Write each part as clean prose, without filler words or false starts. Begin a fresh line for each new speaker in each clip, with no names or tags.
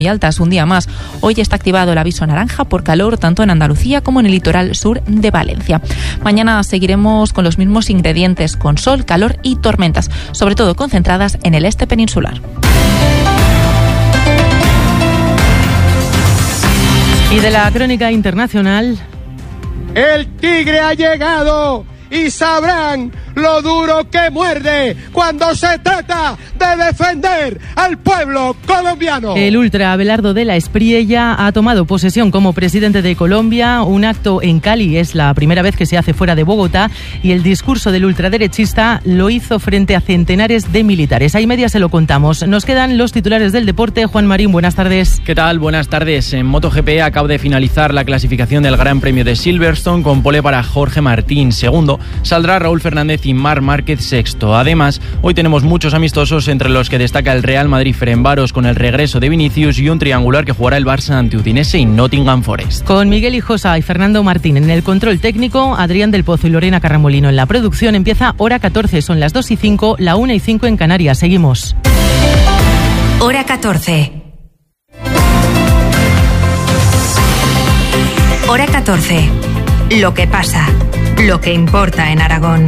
y altas un día más. Hoy está activado el aviso naranja por calor tanto en Andalucía como en el litoral sur de Valencia. Mañana seguiremos con los mismos ingredientes, con sol, calor y tormentas, sobre todo concentradas en el este peninsular.
Y de la crónica internacional...
El tigre ha llegado y sabrán lo duro que muerde cuando se trata de defender al pueblo colombiano.
El ultra Abelardo de la Espriella ha tomado posesión como presidente de Colombia. Un acto en Cali es la primera vez que se hace fuera de Bogotá y el discurso del ultraderechista lo hizo frente a centenares de militares. Ahí media se lo contamos. Nos quedan los titulares del deporte. Juan Marín, buenas tardes.
¿Qué tal? Buenas tardes. En MotoGP acaba de finalizar la clasificación del Gran Premio de Silverstone con pole para Jorge Martín. Segundo, saldrá Raúl Fernández y Marc Márquez sexto. Además, hoy tenemos muchos amistosos, entre los que destaca el Real Madrid-Ferencváros con el regreso de Vinicius y un triangular que jugará el Barça ante Udinese y Nottingham Forest.
Con Miguel Hijosa y Fernando Martín en el control técnico, Adrián del Pozo y Lorena Carramolino en la producción. Empieza Hora 14, son las 2:05, la 1:05 en Canarias. Seguimos.
Hora 14. Hora 14. Lo que pasa, lo que importa en Aragón.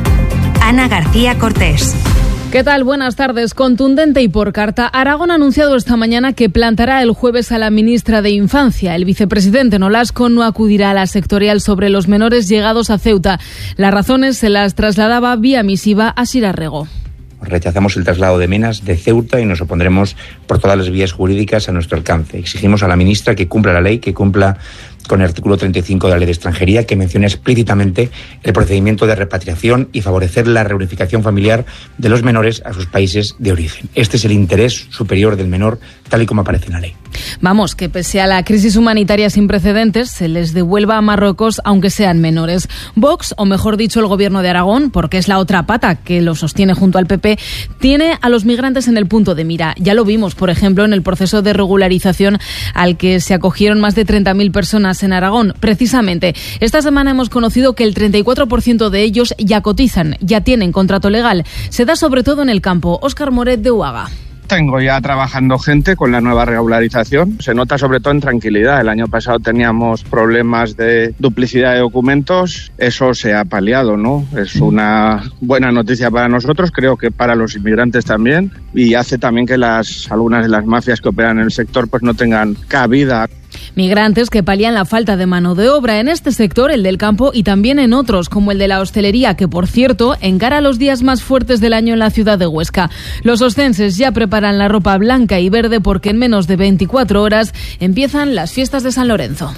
Ana García Cortés.
¿Qué tal? Buenas tardes. Contundente y por carta, Aragón ha anunciado esta mañana que plantará el jueves a la ministra de Infancia. El vicepresidente Nolasco no acudirá a la sectorial sobre los menores llegados a Ceuta. Las razones se las trasladaba vía misiva a Sira Rego.
Rechazamos el traslado de Menas de Ceuta y nos opondremos por todas las vías jurídicas a nuestro alcance. Exigimos a la ministra que cumpla la ley, que cumpla con el artículo 35 de la Ley de Extranjería, que menciona explícitamente el procedimiento de repatriación y favorecer la reunificación familiar de los menores a sus países de origen. Este es el interés superior del menor, tal y como aparece en la ley.
Vamos, que pese a la crisis humanitaria sin precedentes, se les devuelva a Marruecos aunque sean menores. Vox, o mejor dicho el Gobierno de Aragón, porque es la otra pata que lo sostiene junto al PP, tiene a los migrantes en el punto de mira. Ya lo vimos, por ejemplo, en el proceso de regularización al que se acogieron más de 30.000 personas en Aragón. Precisamente, esta semana hemos conocido que el 34% de ellos ya cotizan, ya tienen contrato legal. Se da sobre todo en el campo. Óscar Moret de Uaga.
Tengo ya trabajando gente con la nueva regularización. Se nota sobre todo en tranquilidad. El año pasado teníamos problemas de duplicidad de documentos. Eso se ha paliado, ¿no? Es una buena noticia para nosotros, creo que para los inmigrantes también. Y hace también que algunas de las mafias que operan en el sector pues no tengan cabida.
Migrantes que palían la falta de mano de obra en este sector, el del campo, y también en otros, como el de la hostelería, que, por cierto, encara los días más fuertes del año en la ciudad de Huesca. Los oscenses ya preparan la ropa blanca y verde porque en menos de 24 horas empiezan las fiestas de San Lorenzo.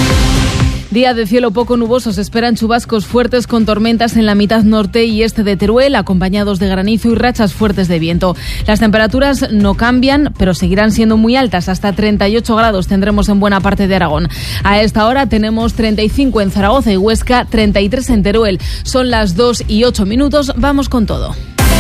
Día de cielo poco nuboso, se esperan chubascos fuertes con tormentas en la mitad norte y este de Teruel, acompañados de granizo y rachas fuertes de viento. Las temperaturas no cambian, pero seguirán siendo muy altas, hasta 38 grados tendremos en buena parte de Aragón. A esta hora tenemos 35 en Zaragoza y Huesca, 33 en Teruel. Son las 2:08, vamos con todo.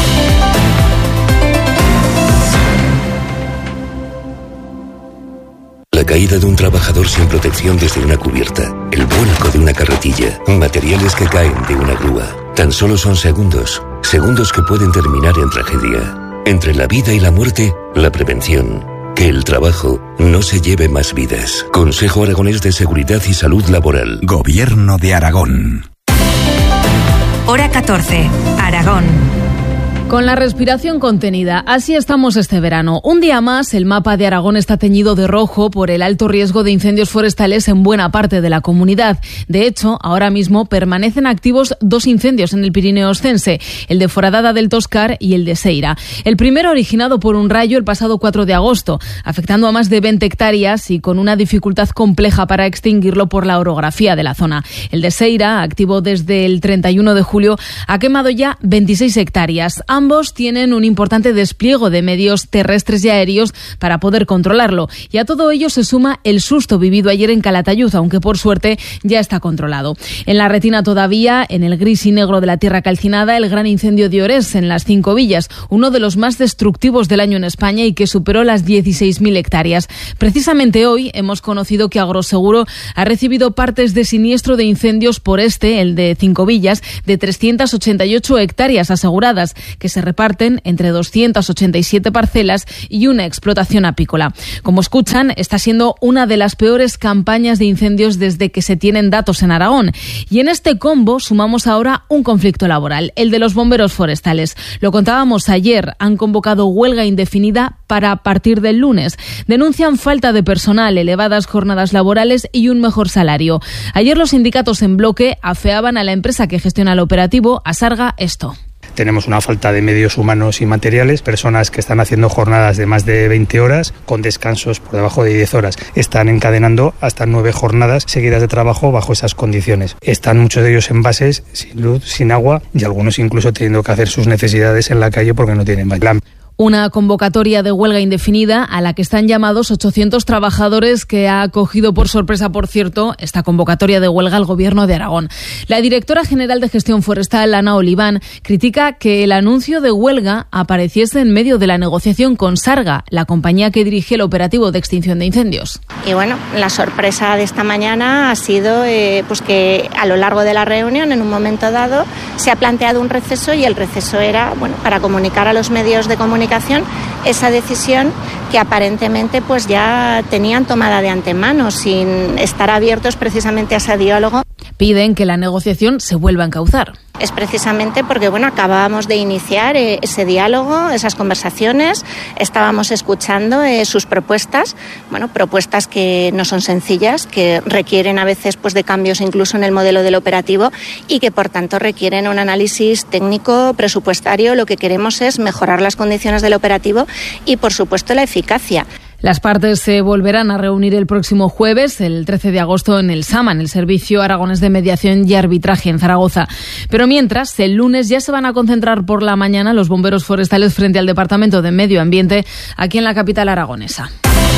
La caída de un trabajador sin protección desde una cubierta, el vuelco de una carretilla, materiales que caen de una grúa. Tan solo son segundos que pueden terminar en tragedia. Entre la vida y la muerte, la prevención. Que el trabajo no se lleve más vidas. Consejo Aragonés de Seguridad y Salud Laboral.
Gobierno de Aragón.
Hora 14, Aragón.
Con la respiración contenida, así estamos este verano. Un día más, el mapa de Aragón está teñido de rojo por el alto riesgo de incendios forestales en buena parte de la comunidad. De hecho, ahora mismo permanecen activos 2 incendios en el Pirineo oscense, el de Foradada del Toscar y el de Seira. El primero originado por un rayo el pasado 4 de agosto, afectando a más de 20 hectáreas y con una dificultad compleja para extinguirlo por la orografía de la zona. El de Seira, activo desde el 31 de julio, ha quemado ya 26 hectáreas. Ambos tienen un importante despliegue de medios terrestres y aéreos para poder controlarlo. Y a todo ello se suma el susto vivido ayer en Calatayud, aunque por suerte ya está controlado. En la retina todavía, en el gris y negro de la tierra calcinada, el gran incendio de Orés en las 5 villas, uno de los más destructivos del año en España y que superó las 16.000 hectáreas. Precisamente hoy hemos conocido que Agroseguro ha recibido partes de siniestro de incendios por el de 5 villas, de 388 hectáreas aseguradas, que que se reparten entre 287 parcelas y una explotación apícola. Como escuchan, está siendo una de las peores campañas de incendios desde que se tienen datos en Aragón. Y en este combo sumamos ahora un conflicto laboral, el de los bomberos forestales. Lo contábamos ayer, han convocado huelga indefinida para partir del lunes. Denuncian falta de personal, elevadas jornadas laborales y un mejor salario. Ayer los sindicatos en bloque afeaban a la empresa que gestiona el operativo, Asarga, esto.
Tenemos una falta de medios humanos y materiales, personas que están haciendo jornadas de más de 20 horas con descansos por debajo de 10 horas. Están encadenando hasta 9 jornadas seguidas de trabajo bajo esas condiciones. Están muchos de ellos en bases, sin luz, sin agua y algunos incluso teniendo que hacer sus necesidades en la calle porque no tienen baño.
Una convocatoria de huelga indefinida a la que están llamados 800 trabajadores que ha acogido por sorpresa, por cierto, esta convocatoria de huelga al Gobierno de Aragón. La directora general de Gestión Forestal, Ana Oliván, critica que el anuncio de huelga apareciese en medio de la negociación con Sarga, la compañía que dirige el operativo de extinción de incendios.
Y bueno, la sorpresa de esta mañana ha sido pues que a lo largo de la reunión, en un momento dado, se ha planteado un receso y el receso era para comunicar a los medios de comunicación esa decisión que aparentemente pues ya tenían tomada de antemano, sin estar abiertos precisamente a ese diálogo.
Piden que la negociación se vuelva a encauzar.
Es precisamente porque acabábamos de iniciar ese diálogo, esas conversaciones, estábamos escuchando sus propuestas, propuestas que no son sencillas, que requieren a veces pues de cambios incluso en el modelo del operativo y que por tanto requieren un análisis técnico, presupuestario. Lo que queremos es mejorar las condiciones del operativo y por supuesto la eficacia.
Las partes se volverán a reunir el próximo jueves, el 13 de agosto, en el SAMA, en el Servicio Aragonés de Mediación y Arbitraje en Zaragoza. Pero mientras, el lunes ya se van a concentrar por la mañana los bomberos forestales frente al Departamento de Medio Ambiente, aquí en la capital aragonesa.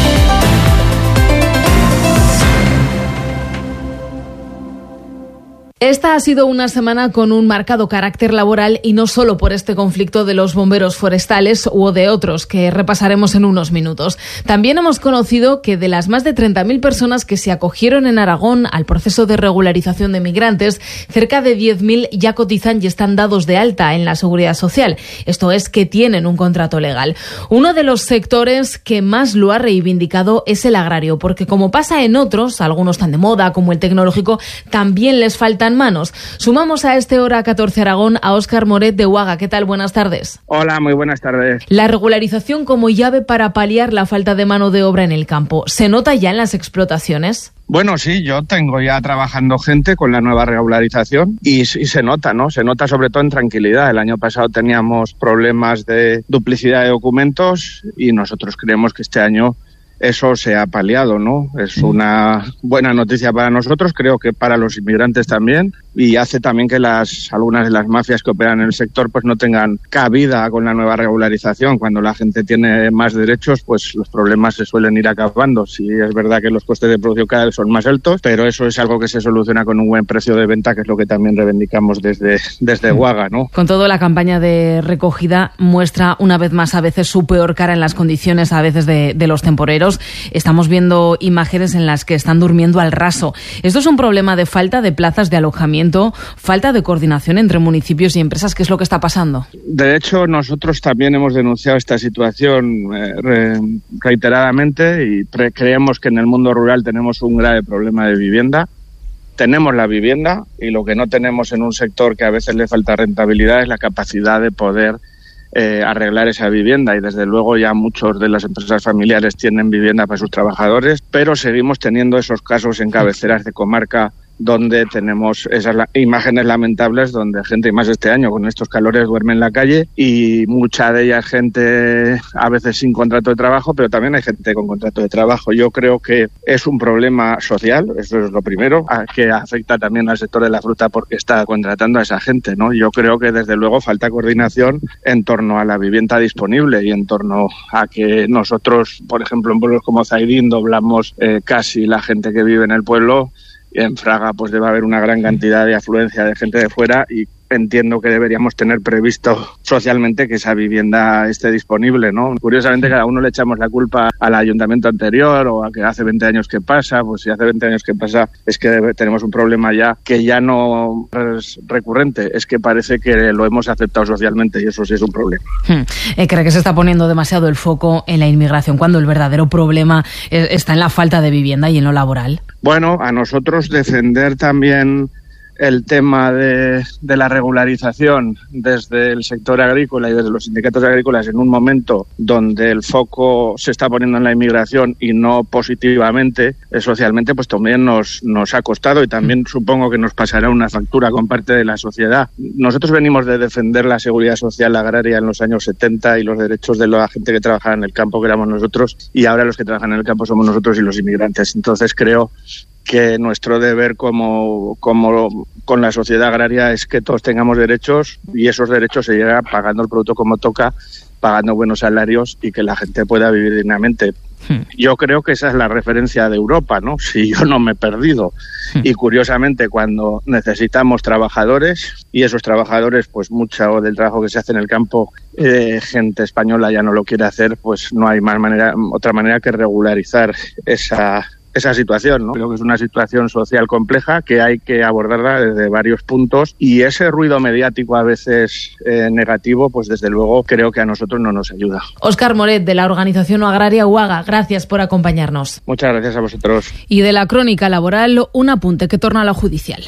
Esta ha sido una semana con un marcado carácter laboral y no solo por este conflicto de los bomberos forestales u de otros que repasaremos en unos minutos. También hemos conocido que de las más de 30.000 personas que se acogieron en Aragón al proceso de regularización de migrantes, cerca de 10.000 ya cotizan y están dados de alta en la Seguridad Social. Esto es, que tienen un contrato legal. Uno de los sectores que más lo ha reivindicado es el agrario, porque como pasa en otros, algunos tan de moda como el tecnológico, también les faltan manos. Sumamos a este Hora 14 Aragón a Óscar Moret de Uaga. ¿Qué tal? Buenas tardes.
Hola, muy buenas tardes.
La regularización como llave para paliar la falta de mano de obra en el campo, ¿se nota ya en las explotaciones?
Bueno, sí, yo tengo ya trabajando gente con la nueva regularización y se nota, ¿no? Se nota sobre todo en tranquilidad. El año pasado teníamos problemas de duplicidad de documentos y nosotros creemos que este año eso se ha paliado, ¿no? Es una buena noticia para nosotros, creo que para los inmigrantes también, y hace también que algunas de las mafias que operan en el sector pues no tengan cabida con la nueva regularización. Cuando la gente tiene más derechos, pues los problemas se suelen ir acabando. Sí, es verdad que los costes de producción cada vez son más altos, pero eso es algo que se soluciona con un buen precio de venta, que es lo que también reivindicamos desde Uaga, ¿no?
Con todo, la campaña de recogida muestra una vez más a veces su peor cara en las condiciones a veces de los temporeros. Estamos viendo imágenes en las que están durmiendo al raso. ¿Esto es un problema de falta de plazas de alojamiento, falta de coordinación entre municipios y empresas? ¿Qué es lo que está pasando?
De hecho, nosotros también hemos denunciado esta situación reiteradamente y creemos que en el mundo rural tenemos un grave problema de vivienda. Tenemos la vivienda y lo que no tenemos en un sector que a veces le falta rentabilidad es la capacidad de poder arreglar esa vivienda, y desde luego ya muchos de las empresas familiares tienen vivienda para sus trabajadores, pero seguimos teniendo esos casos en cabeceras de comarca donde tenemos esas imágenes lamentables donde gente, y más este año con estos calores, duerme en la calle, y mucha de ellas gente a veces sin contrato de trabajo, pero también hay gente con contrato de trabajo. Yo creo que es un problema social, eso es lo primero, que afecta también al sector de la fruta porque está contratando a esa gente, ¿no? Yo creo que desde luego falta coordinación en torno a la vivienda disponible y en torno a que nosotros, por ejemplo, en pueblos como Zaidín doblamos casi la gente que vive en el pueblo. En Fraga pues debe haber una gran cantidad de afluencia de gente de fuera, y entiendo que deberíamos tener previsto socialmente que esa vivienda esté disponible, ¿no? Curiosamente, cada uno le echamos la culpa al ayuntamiento anterior o a que hace 20 años que pasa. Pues si hace 20 años que pasa es que tenemos un problema ya que ya no es recurrente, es que parece que lo hemos aceptado socialmente y eso sí es un problema.
¿Cree que se está poniendo demasiado el foco en la inmigración cuando el verdadero problema está en la falta de vivienda y en lo laboral?
Bueno, a nosotros defender también el tema de la regularización desde el sector agrícola y desde los sindicatos agrícolas en un momento donde el foco se está poniendo en la inmigración y no positivamente, socialmente, pues también nos ha costado y también supongo que nos pasará una factura con parte de la sociedad. Nosotros venimos de defender la seguridad social agraria en los años 70 y los derechos de la gente que trabajaba en el campo, que éramos nosotros, y ahora los que trabajan en el campo somos nosotros y los inmigrantes. Entonces creo que nuestro deber como con la sociedad agraria es que todos tengamos derechos y esos derechos se llegan pagando el producto como toca, pagando buenos salarios y que la gente pueda vivir dignamente. Yo creo que esa es la referencia de Europa, ¿no? Si yo no me he perdido. Y curiosamente, cuando necesitamos trabajadores, y esos trabajadores, pues mucho del trabajo que se hace en el campo, gente española ya no lo quiere hacer, pues no hay otra manera que regularizar esa situación, ¿no? Creo que es una situación social compleja que hay que abordarla desde varios puntos y ese ruido mediático a veces negativo, pues desde luego creo que a nosotros no nos ayuda.
Óscar Moret, de la organización agraria UAGA, gracias por acompañarnos.
Muchas gracias a vosotros.
Y de la crónica laboral, un apunte que torna a la judicial.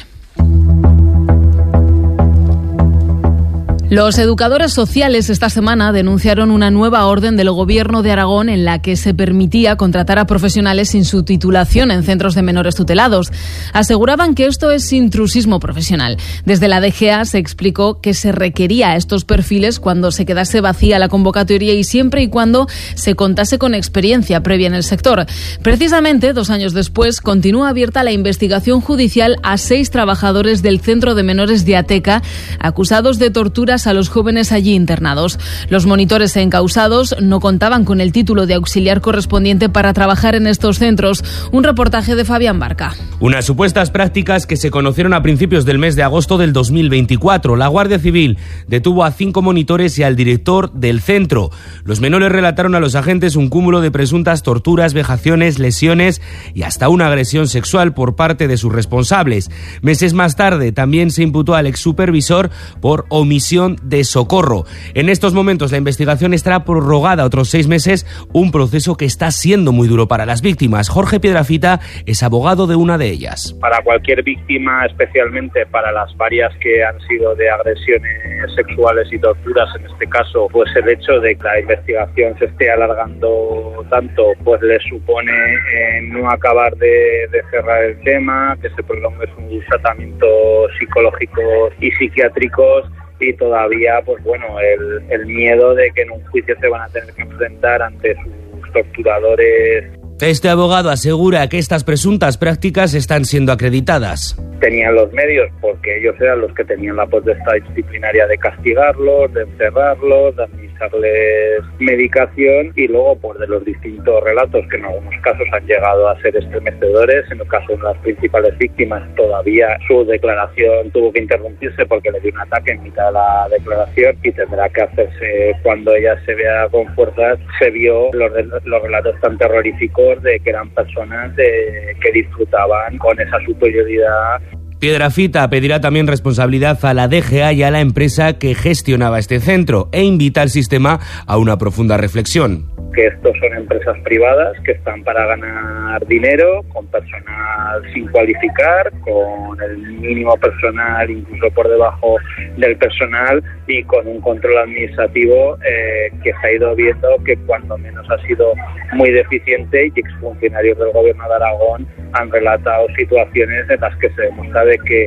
Los educadores sociales esta semana denunciaron una nueva orden del Gobierno de Aragón en la que se permitía contratar a profesionales sin su titulación en centros de menores tutelados. Aseguraban que esto es intrusismo profesional. Desde la DGA se explicó que se requería a estos perfiles cuando se quedase vacía la convocatoria y siempre y cuando se contase con experiencia previa en el sector. Precisamente, 2 años después, continúa abierta la investigación judicial a 6 trabajadores del Centro de Menores de Ateca, acusados de torturas a los jóvenes allí internados. Los monitores encausados no contaban con el título de auxiliar correspondiente para trabajar en estos centros. Un reportaje de Fabián Barca.
Unas supuestas prácticas que se conocieron a principios del mes de agosto del 2024. La Guardia Civil detuvo a 5 monitores y al director del centro. Los menores relataron a los agentes un cúmulo de presuntas torturas, vejaciones, lesiones y hasta una agresión sexual por parte de sus responsables. Meses más tarde también se imputó al exsupervisor por omisión de socorro. En estos momentos la investigación estará prorrogada otros 6 meses, un proceso que está siendo muy duro para las víctimas. Jorge Piedrafita es abogado de una de ellas.
Para cualquier víctima, especialmente para las varias que han sido de agresiones sexuales y torturas, en este caso, pues el hecho de que la investigación se esté alargando tanto, pues le supone no acabar de cerrar el tema, que se prolongue sus tratamientos psicológicos y psiquiátricos. Y todavía, pues bueno, el miedo de que en un juicio se van a tener que enfrentar ante sus torturadores.
Este abogado asegura que estas presuntas prácticas están siendo acreditadas.
Tenían los medios porque ellos eran los que tenían la potestad disciplinaria de castigarlos, de encerrarlos, de administrarles medicación y luego pues de los distintos relatos que en algunos casos han llegado a ser estremecedores. En el caso de las principales víctimas todavía su declaración tuvo que interrumpirse porque le dio un ataque en mitad de la declaración y tendrá que hacerse cuando ella se vea con fuerzas. Se vio los relatos tan terroríficos de que eran personas que disfrutaban con esa superioridad.
Piedrafita pedirá también responsabilidad a la DGA y a la empresa que gestionaba este centro e invita al sistema a una profunda reflexión.
Que estos son empresas privadas que están para ganar dinero, con personal sin cualificar, con el mínimo personal incluso por debajo del personal y con un control administrativo que se ha ido viendo que cuando menos ha sido muy deficiente y exfuncionarios del Gobierno de Aragón han relatado situaciones en las que se demuestra de que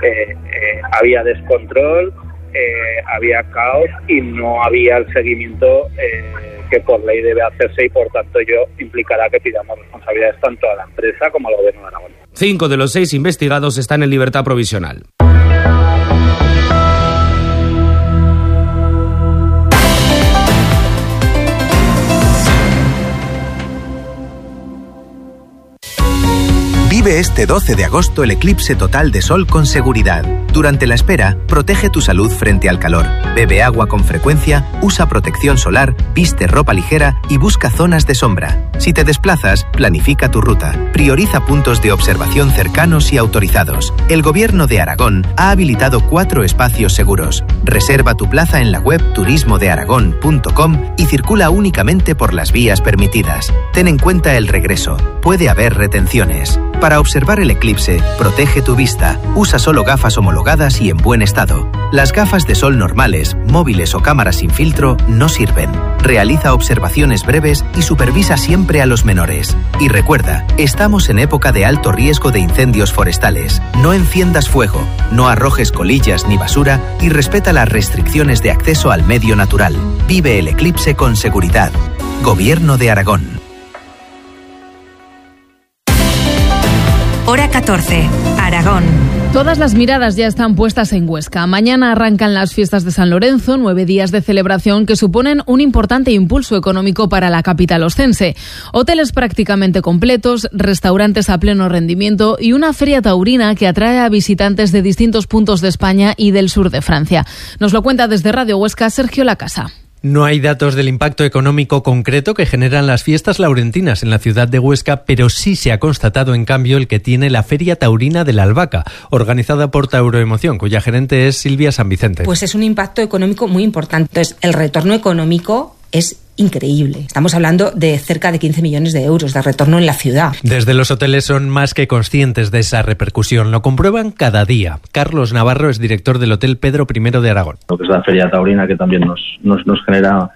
había descontrol, había caos y no había el seguimiento que por ley debe hacerse y por tanto ello implicará que pidamos responsabilidades tanto a la empresa como al Gobierno de Aragón.
5 de los 6 investigados están en libertad provisional.
Vive este 12 de agosto el eclipse total de sol con seguridad. Durante la espera, protege tu salud frente al calor. Bebe agua con frecuencia, usa protección solar, viste ropa ligera y busca zonas de sombra. Si te desplazas, planifica tu ruta. Prioriza puntos de observación cercanos y autorizados. El Gobierno de Aragón ha habilitado 4 espacios seguros. Reserva tu plaza en la web turismodearagón.com y circula únicamente por las vías permitidas. Ten en cuenta el regreso. Puede haber retenciones. Para observar el eclipse, protege tu vista. Usa solo gafas homologadas y en buen estado. Las gafas de sol normales, móviles o cámaras sin filtro no sirven. Realiza observaciones breves y supervisa siempre a los menores. Y recuerda, estamos en época de alto riesgo de incendios forestales. No enciendas fuego, no arrojes colillas ni basura y respeta las restricciones de acceso al medio natural. Vive el eclipse con seguridad. Gobierno de Aragón.
Hora 14, Aragón.
Todas las miradas ya están puestas en Huesca. Mañana arrancan las fiestas de San Lorenzo, 9 días de celebración que suponen un importante impulso económico para la capital oscense. Hoteles prácticamente completos, restaurantes a pleno rendimiento y una feria taurina que atrae a visitantes de distintos puntos de España y del sur de Francia. Nos lo cuenta desde Radio Huesca Sergio Lacasa.
No hay datos del impacto económico concreto que generan las fiestas laurentinas en la ciudad de Huesca, pero sí se ha constatado en cambio el que tiene la Feria Taurina de la Albahaca, organizada por Tauroemoción, cuya gerente es Silvia San Vicente.
Pues es un impacto económico muy importante. Entonces, el retorno económico es increíble. Estamos hablando de cerca de 15 millones de euros de retorno en la ciudad.
Desde los hoteles son más que conscientes de esa repercusión. Lo comprueban cada día. Carlos Navarro es director del Hotel Pedro I de Aragón.
Lo que es la Feria Taurina, que también nos genera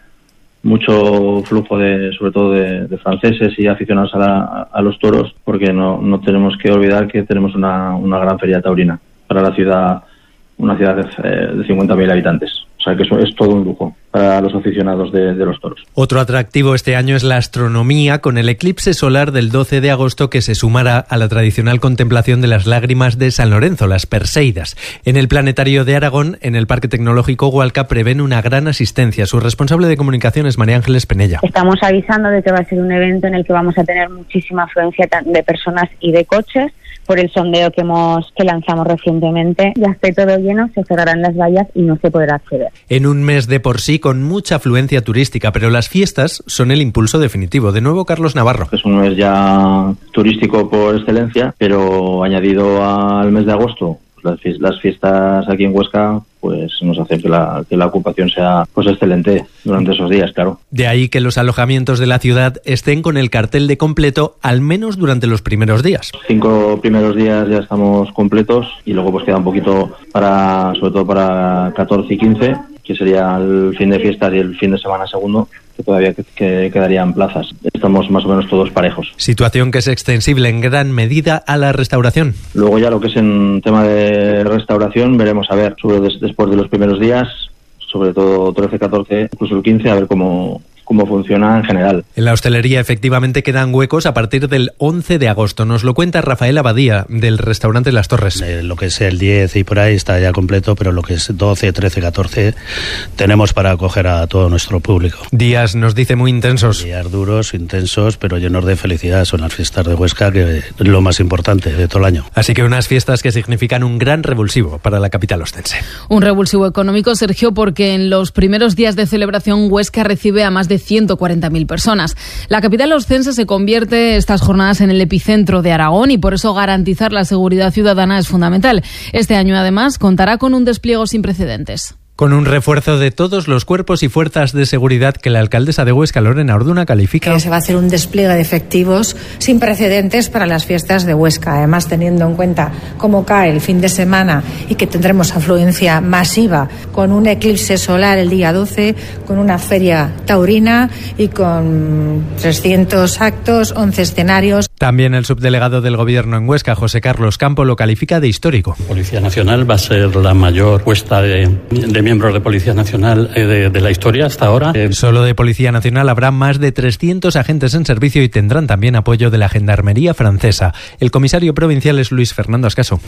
mucho flujo sobre todo de franceses y aficionados a los toros, porque no tenemos que olvidar que tenemos una gran Feria Taurina para la ciudad, una ciudad de 50.000 habitantes. O sea que eso es todo un lujo para los aficionados de los toros.
Otro atractivo este año es la astronomía, con el eclipse solar del 12 de agosto que se sumará a la tradicional contemplación de las lágrimas de San Lorenzo, las Perseidas. En el Planetario de Aragón, en el Parque Tecnológico Hualca, prevén una gran asistencia. Su responsable de comunicación es María Ángeles Penella.
Estamos avisando de que va a ser un evento en el que vamos a tener muchísima afluencia de personas y de coches. Por el sondeo que lanzamos recientemente, ya esté todo lleno, se cerrarán las vallas y no se podrá acceder.
En un mes de por sí con mucha afluencia turística, pero las fiestas son el impulso definitivo. De nuevo, Carlos Navarro.
Es un mes ya turístico por excelencia, pero añadido al mes de agosto, las fiestas aquí en Huesca pues nos hacen que la ocupación sea pues excelente durante esos días, claro.
De ahí que los alojamientos de la ciudad estén con el cartel de completo, al menos durante los primeros días.
5 primeros días ya estamos completos y luego pues queda un poquito sobre todo para 14 y 15, que sería el fin de fiestas y el fin de semana segundo, que todavía quedarían plazas. Estamos más o menos todos parejos.
Situación que es extensible en gran medida a la restauración.
Luego ya lo que es en tema de restauración, veremos a ver después de los primeros días, sobre todo 13, 14, incluso el 15, a ver cómo funciona en general.
En la hostelería efectivamente quedan huecos a partir del 11 de agosto. Nos lo cuenta Rafael Abadía, del restaurante Las Torres.
Lo que es el 10 y por ahí está ya completo, pero lo que es 12, 13, 14 tenemos para acoger a todo nuestro público.
Días, nos dice, muy intensos.
Días duros, intensos, pero llenos de felicidad. Son las fiestas de Huesca, que es lo más importante de todo el año.
Así que unas fiestas que significan un gran revulsivo para la capital oscense.
Un revulsivo económico, Sergio, porque en los primeros días de celebración Huesca recibe a más de 140.000 personas. La capital oscense se convierte estas jornadas en el epicentro de Aragón y por eso garantizar la seguridad ciudadana es fundamental. Este año, además, contará con un despliegue sin precedentes.
Con un refuerzo de todos los cuerpos y fuerzas de seguridad que la alcaldesa de Huesca, Lorena Orduna, califica.
Que se va a hacer un despliegue de efectivos sin precedentes para las fiestas de Huesca. Además, teniendo en cuenta cómo cae el fin de semana y que tendremos afluencia masiva con un eclipse solar el día 12, con una feria taurina y con 300 actos, 11 escenarios.
También el subdelegado del Gobierno en Huesca, José Carlos Campo, lo califica de histórico.
Policía Nacional va a ser la mayor puesta de miembros de Policía Nacional de la historia hasta ahora.
Solo de Policía Nacional habrá más de 300 agentes en servicio y tendrán también apoyo de la Gendarmería francesa. El comisario provincial es Luis Fernando Ascaso.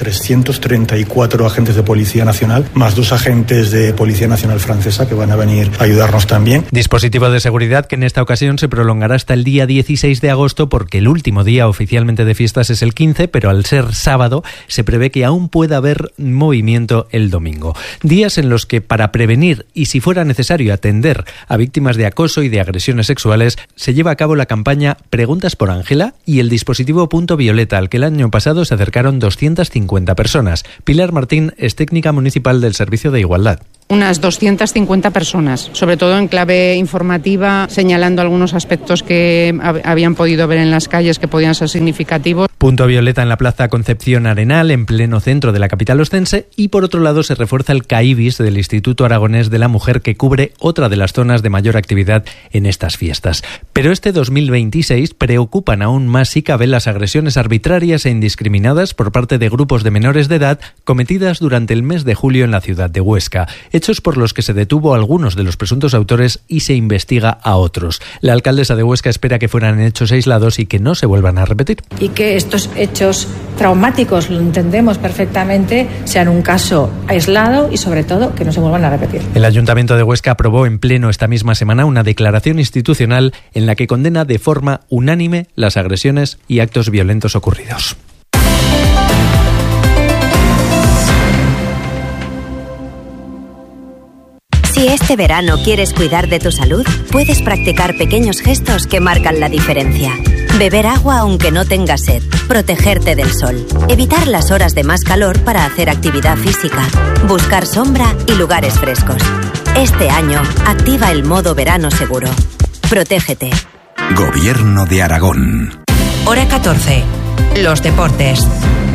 334 agentes de Policía Nacional, más 2 agentes de Policía Nacional francesa que van a venir a ayudarnos también.
Dispositivo de seguridad que en esta ocasión se prolongará hasta el día 16 de agosto porque el último día día oficialmente de fiestas es el 15, pero al ser sábado se prevé que aún pueda haber movimiento el domingo. Días en los que, para prevenir y si fuera necesario atender a víctimas de acoso y de agresiones sexuales, se lleva a cabo la campaña Preguntas por Ángela y el dispositivo Punto Violeta, al que el año pasado se acercaron 250 personas. Pilar Martín es técnica municipal del Servicio de Igualdad.
Unas 250 personas, sobre todo en clave informativa, señalando algunos aspectos que habían podido ver en las calles que podían ser significativos.
Punto Violeta en la Plaza Concepción Arenal, en pleno centro de la capital ostense, y por otro lado se refuerza el CAIBIS del Instituto Aragonés de la Mujer, que cubre otra de las zonas de mayor actividad en estas fiestas. Pero este 2026 preocupan aún más, si cabe, las agresiones arbitrarias e indiscriminadas por parte de grupos de menores de edad cometidas durante el mes de julio en la ciudad de Huesca. Hechos por los que se detuvo a algunos de los presuntos autores y se investiga a otros. La alcaldesa de Huesca espera que fueran hechos aislados y que no se vuelvan a repetir.
Y que estos hechos traumáticos, lo entendemos perfectamente, sean un caso aislado y sobre todo que no se vuelvan a repetir.
El Ayuntamiento de Huesca aprobó en pleno esta misma semana una declaración institucional en la que condena de forma unánime las agresiones y actos violentos ocurridos.
Si este verano quieres cuidar de tu salud, puedes practicar pequeños gestos que marcan la diferencia. Beber agua aunque no tengas sed, protegerte del sol, evitar las horas de más calor para hacer actividad física, buscar sombra y lugares frescos. Este año, activa el modo verano seguro. Protégete.
Gobierno de Aragón.
Hora 14. Los deportes.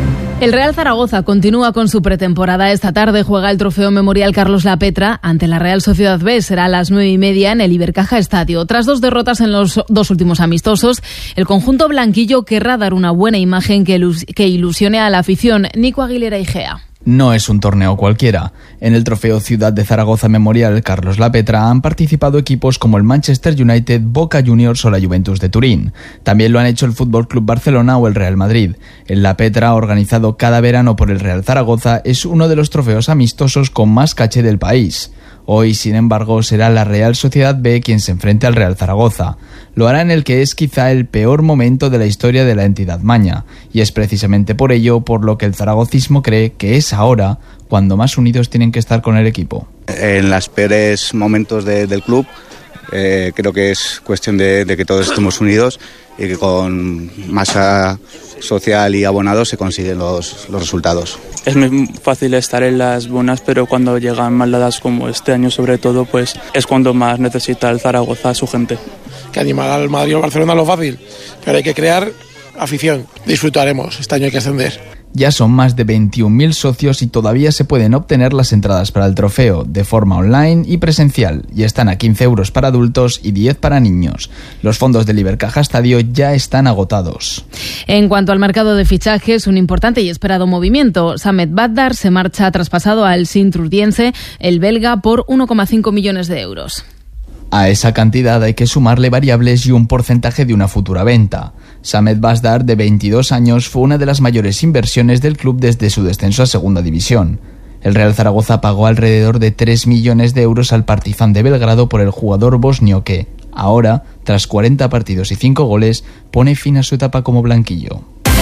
El Real Zaragoza continúa con su pretemporada. Esta tarde juega el Trofeo Memorial Carlos Lapetra ante la Real Sociedad B. Será a las 9:30 en el Ibercaja Estadio. Tras 2 derrotas en los 2 últimos amistosos, el conjunto blanquillo querrá dar una buena imagen que ilusione a la afición. Nico Aguilera Igea.
No es un torneo cualquiera. En el Trofeo Ciudad de Zaragoza Memorial Carlos Lapetra han participado equipos como el Manchester United, Boca Juniors o la Juventus de Turín. También lo han hecho el Fútbol Club Barcelona o el Real Madrid. El Lapetra, organizado cada verano por el Real Zaragoza, es uno de los trofeos amistosos con más caché del país. Hoy, sin embargo, será la Real Sociedad B quien se enfrente al Real Zaragoza. Lo hará en el que es quizá el peor momento de la historia de la entidad maña, y es precisamente por ello por lo que el zaragocismo cree que es ahora cuando más unidos tienen que estar con el equipo.
En los peores momentos del club, creo que es cuestión de que todos estemos unidos y que con masa social y abonados se consiguen los resultados.
Es muy fácil estar en las buenas, pero cuando llegan maladas como este año sobre todo, pues es cuando más necesita el Zaragoza a su gente.
Que animar al Madrid o al Barcelona es lo fácil, pero hay que crear afición. Disfrutaremos, este año hay que ascender.
Ya son más de 21.000 socios y todavía se pueden obtener las entradas para el trofeo de forma online y presencial, y están a 15 euros para adultos y 10 para niños. Los fondos del Ibercaja Estadio ya están agotados.
En cuanto al mercado de fichajes, un importante y esperado movimiento. Samet Badar se marcha traspasado al Sint-Truidense, el belga, por 1,5 millones de euros.
A esa cantidad hay que sumarle variables y un porcentaje de una futura venta. Samet Badar, de 22 años, fue una de las mayores inversiones del club desde su descenso a Segunda División. El Real Zaragoza pagó alrededor de 3 millones de euros al Partizan de Belgrado por el jugador bosnio que, ahora, tras 40 partidos y 5 goles, pone fin a su etapa como blanquillo.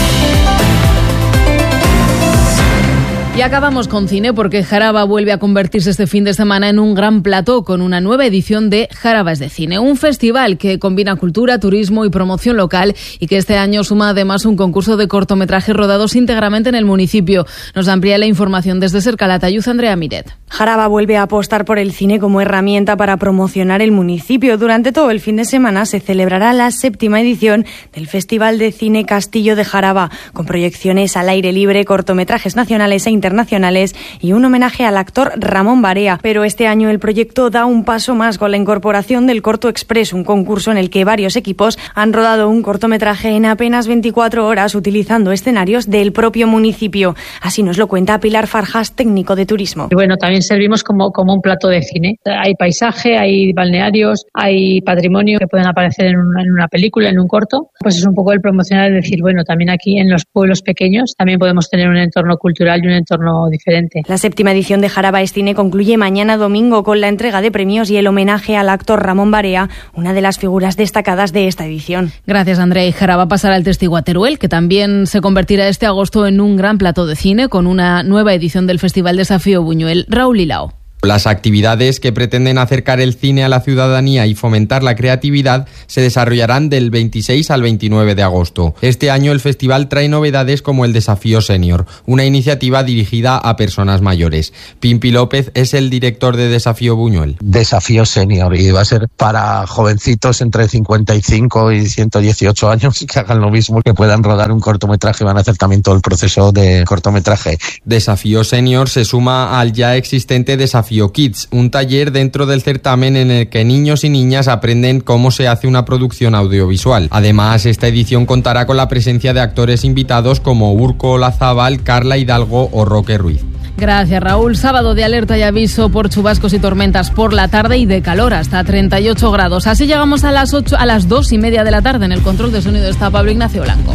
Y acabamos con cine porque Jaraba vuelve a convertirse este fin de semana en un gran plató con una nueva edición de Jarabas de Cine, un festival que combina cultura, turismo y promoción local y que este año suma además un concurso de cortometrajes rodados íntegramente en el municipio. Nos amplía la información desde Ser Calatayud, Andrea Miret.
Jaraba vuelve a apostar por el cine como herramienta para promocionar el municipio. Durante todo el fin de semana se celebrará la 7ª edición del Festival de Cine Castillo de Jaraba, con proyecciones al aire libre, cortometrajes nacionales e internacionales y un homenaje al actor Ramón Barea. Pero este año el proyecto da un paso más con la incorporación del Corto Express, un concurso en el que varios equipos han rodado un cortometraje en apenas 24 horas utilizando escenarios del propio municipio. Así nos lo cuenta Pilar Farjas, técnico de turismo.
Y bueno, también servimos como un plato de cine. Hay paisaje, hay balnearios, hay patrimonio que pueden aparecer en una película, en un corto. Pues es un poco el promocionar, decir, bueno, también aquí en los pueblos pequeños también podemos tener un entorno cultural y un entorno entorno diferente.
La 7ª edición de Jaraba es Cine concluye mañana domingo con la entrega de premios y el homenaje al actor Ramón Barea, una de las figuras destacadas de esta edición.
Gracias, Andrea. Y Jaraba pasará al testigo a Teruel, que también se convertirá este agosto en un gran plató de cine con una nueva edición del Festival Desafío Buñuel. Raúl Hilao.
Las actividades que pretenden acercar el cine a la ciudadanía y fomentar la creatividad se desarrollarán del 26 al 29 de agosto. Este año el festival trae novedades como el Desafío Senior, una iniciativa dirigida a personas mayores. Pimpi López es el director de Desafío Buñuel.
Desafío Senior, y va a ser para jovencitos entre 55 y 118 años que hagan lo mismo, que puedan rodar un cortometraje, van a hacer también todo el proceso de cortometraje.
Desafío Senior se suma al ya existente Desafío Kids, un taller dentro del certamen en el que niños y niñas aprenden cómo se hace una producción audiovisual. Además, esta edición contará con la presencia de actores invitados como Urko Olazábal, Carla Hidalgo o Roque Ruiz.
Gracias, Raúl. Sábado de alerta y aviso por chubascos y tormentas por la tarde y de calor hasta 38 grados. Así llegamos a las 2:30 de la tarde. En el control de sonido está Pablo Ignacio Blanco.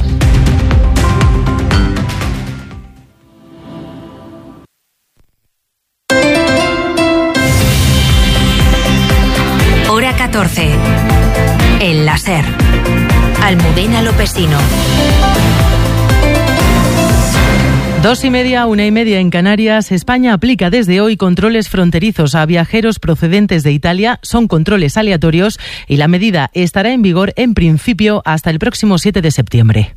Hora 14. El láser. Almudena Lopesino.
2:30, 1:30 en Canarias. España aplica desde hoy controles fronterizos a viajeros procedentes de Italia. Son controles aleatorios y la medida estará en vigor en principio hasta el próximo 7 de septiembre.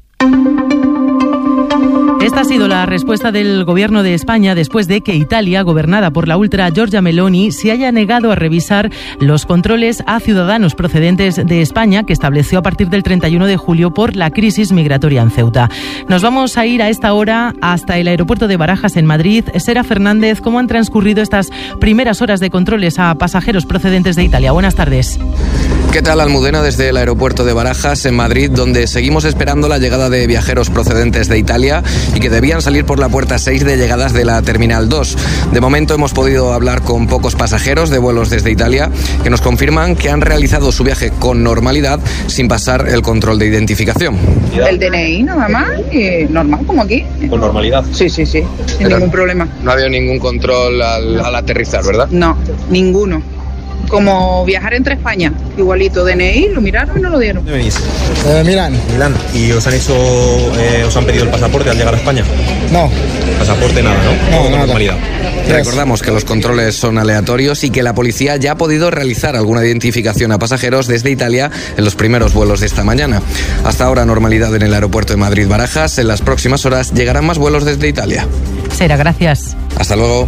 Esta ha sido la respuesta del Gobierno de España después de que Italia, gobernada por la ultra Giorgia Meloni, se haya negado a revisar los controles a ciudadanos procedentes de España que estableció a partir del 31 de julio por la crisis migratoria en Ceuta. Nos vamos a ir a esta hora hasta el aeropuerto de Barajas en Madrid. Sera Fernández, ¿cómo han transcurrido estas primeras horas de controles a pasajeros procedentes de Italia? Buenas tardes.
¿Qué tal, Almudena? Desde el aeropuerto de Barajas en Madrid, donde seguimos esperando la llegada de viajeros procedentes de Italia y que debían salir por la puerta 6 de llegadas de la Terminal 2. De momento hemos podido hablar con pocos pasajeros de vuelos desde Italia que nos confirman que han realizado su viaje con normalidad sin pasar el control de identificación.
El DNI nada más, y normal como aquí.
¿Con normalidad?
Sí, sin ningún problema.
No ha habido ningún control al aterrizar, ¿verdad?
No, ninguno. Como viajar entre España, igualito, DNI, lo miraron y no lo dieron.
¿Dónde venís?
Milán.
¿Y os han pedido el pasaporte al llegar a España?
No.
Pasaporte nada, ¿no?
No,
normalidad. Recordamos que los controles son aleatorios y que la policía ya ha podido realizar alguna identificación a pasajeros desde Italia en los primeros vuelos de esta mañana. Hasta ahora normalidad en el aeropuerto de Madrid-Barajas. En las próximas horas llegarán más vuelos desde Italia.
Sera, gracias.
Hasta luego.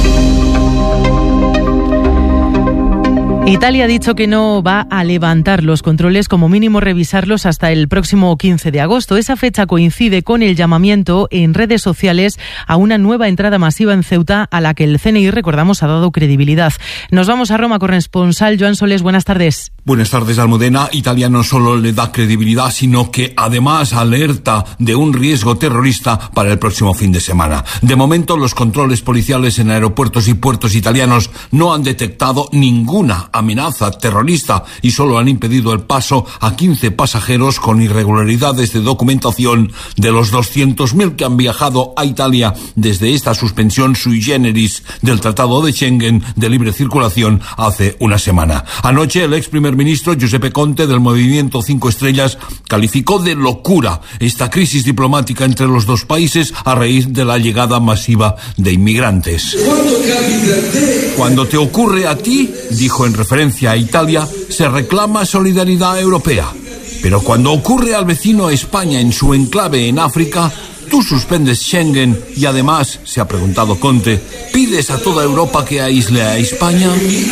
Italia ha dicho que no va a levantar los controles, como mínimo revisarlos hasta el próximo 15 de agosto. Esa fecha coincide con el llamamiento en redes sociales a una nueva entrada masiva en Ceuta a la que el CNI, recordamos, ha dado credibilidad. Nos vamos a Roma, corresponsal Joan Soles, buenas tardes.
Buenas tardes, Almudena. Italia no solo le da credibilidad, sino que además alerta de un riesgo terrorista para el próximo fin de semana. De momento, los controles policiales en aeropuertos y puertos italianos no han detectado ninguna amenaza terrorista y solo han impedido el paso a 15 pasajeros con irregularidades de documentación de los 200.000 que han viajado a Italia desde esta suspensión sui generis del Tratado de Schengen de libre circulación hace una semana. Anoche el ex primer ministro Giuseppe Conte del Movimiento 5 Estrellas calificó de locura esta crisis diplomática entre los dos países a raíz de la llegada masiva de inmigrantes. Cuando te ocurre a ti, dijo en referencia a Italia, se reclama solidaridad europea. Pero cuando ocurre al vecino España en su enclave en África, tú suspendes Schengen y además, se ha preguntado Conte, ¿pides a toda Europa que aísle a España?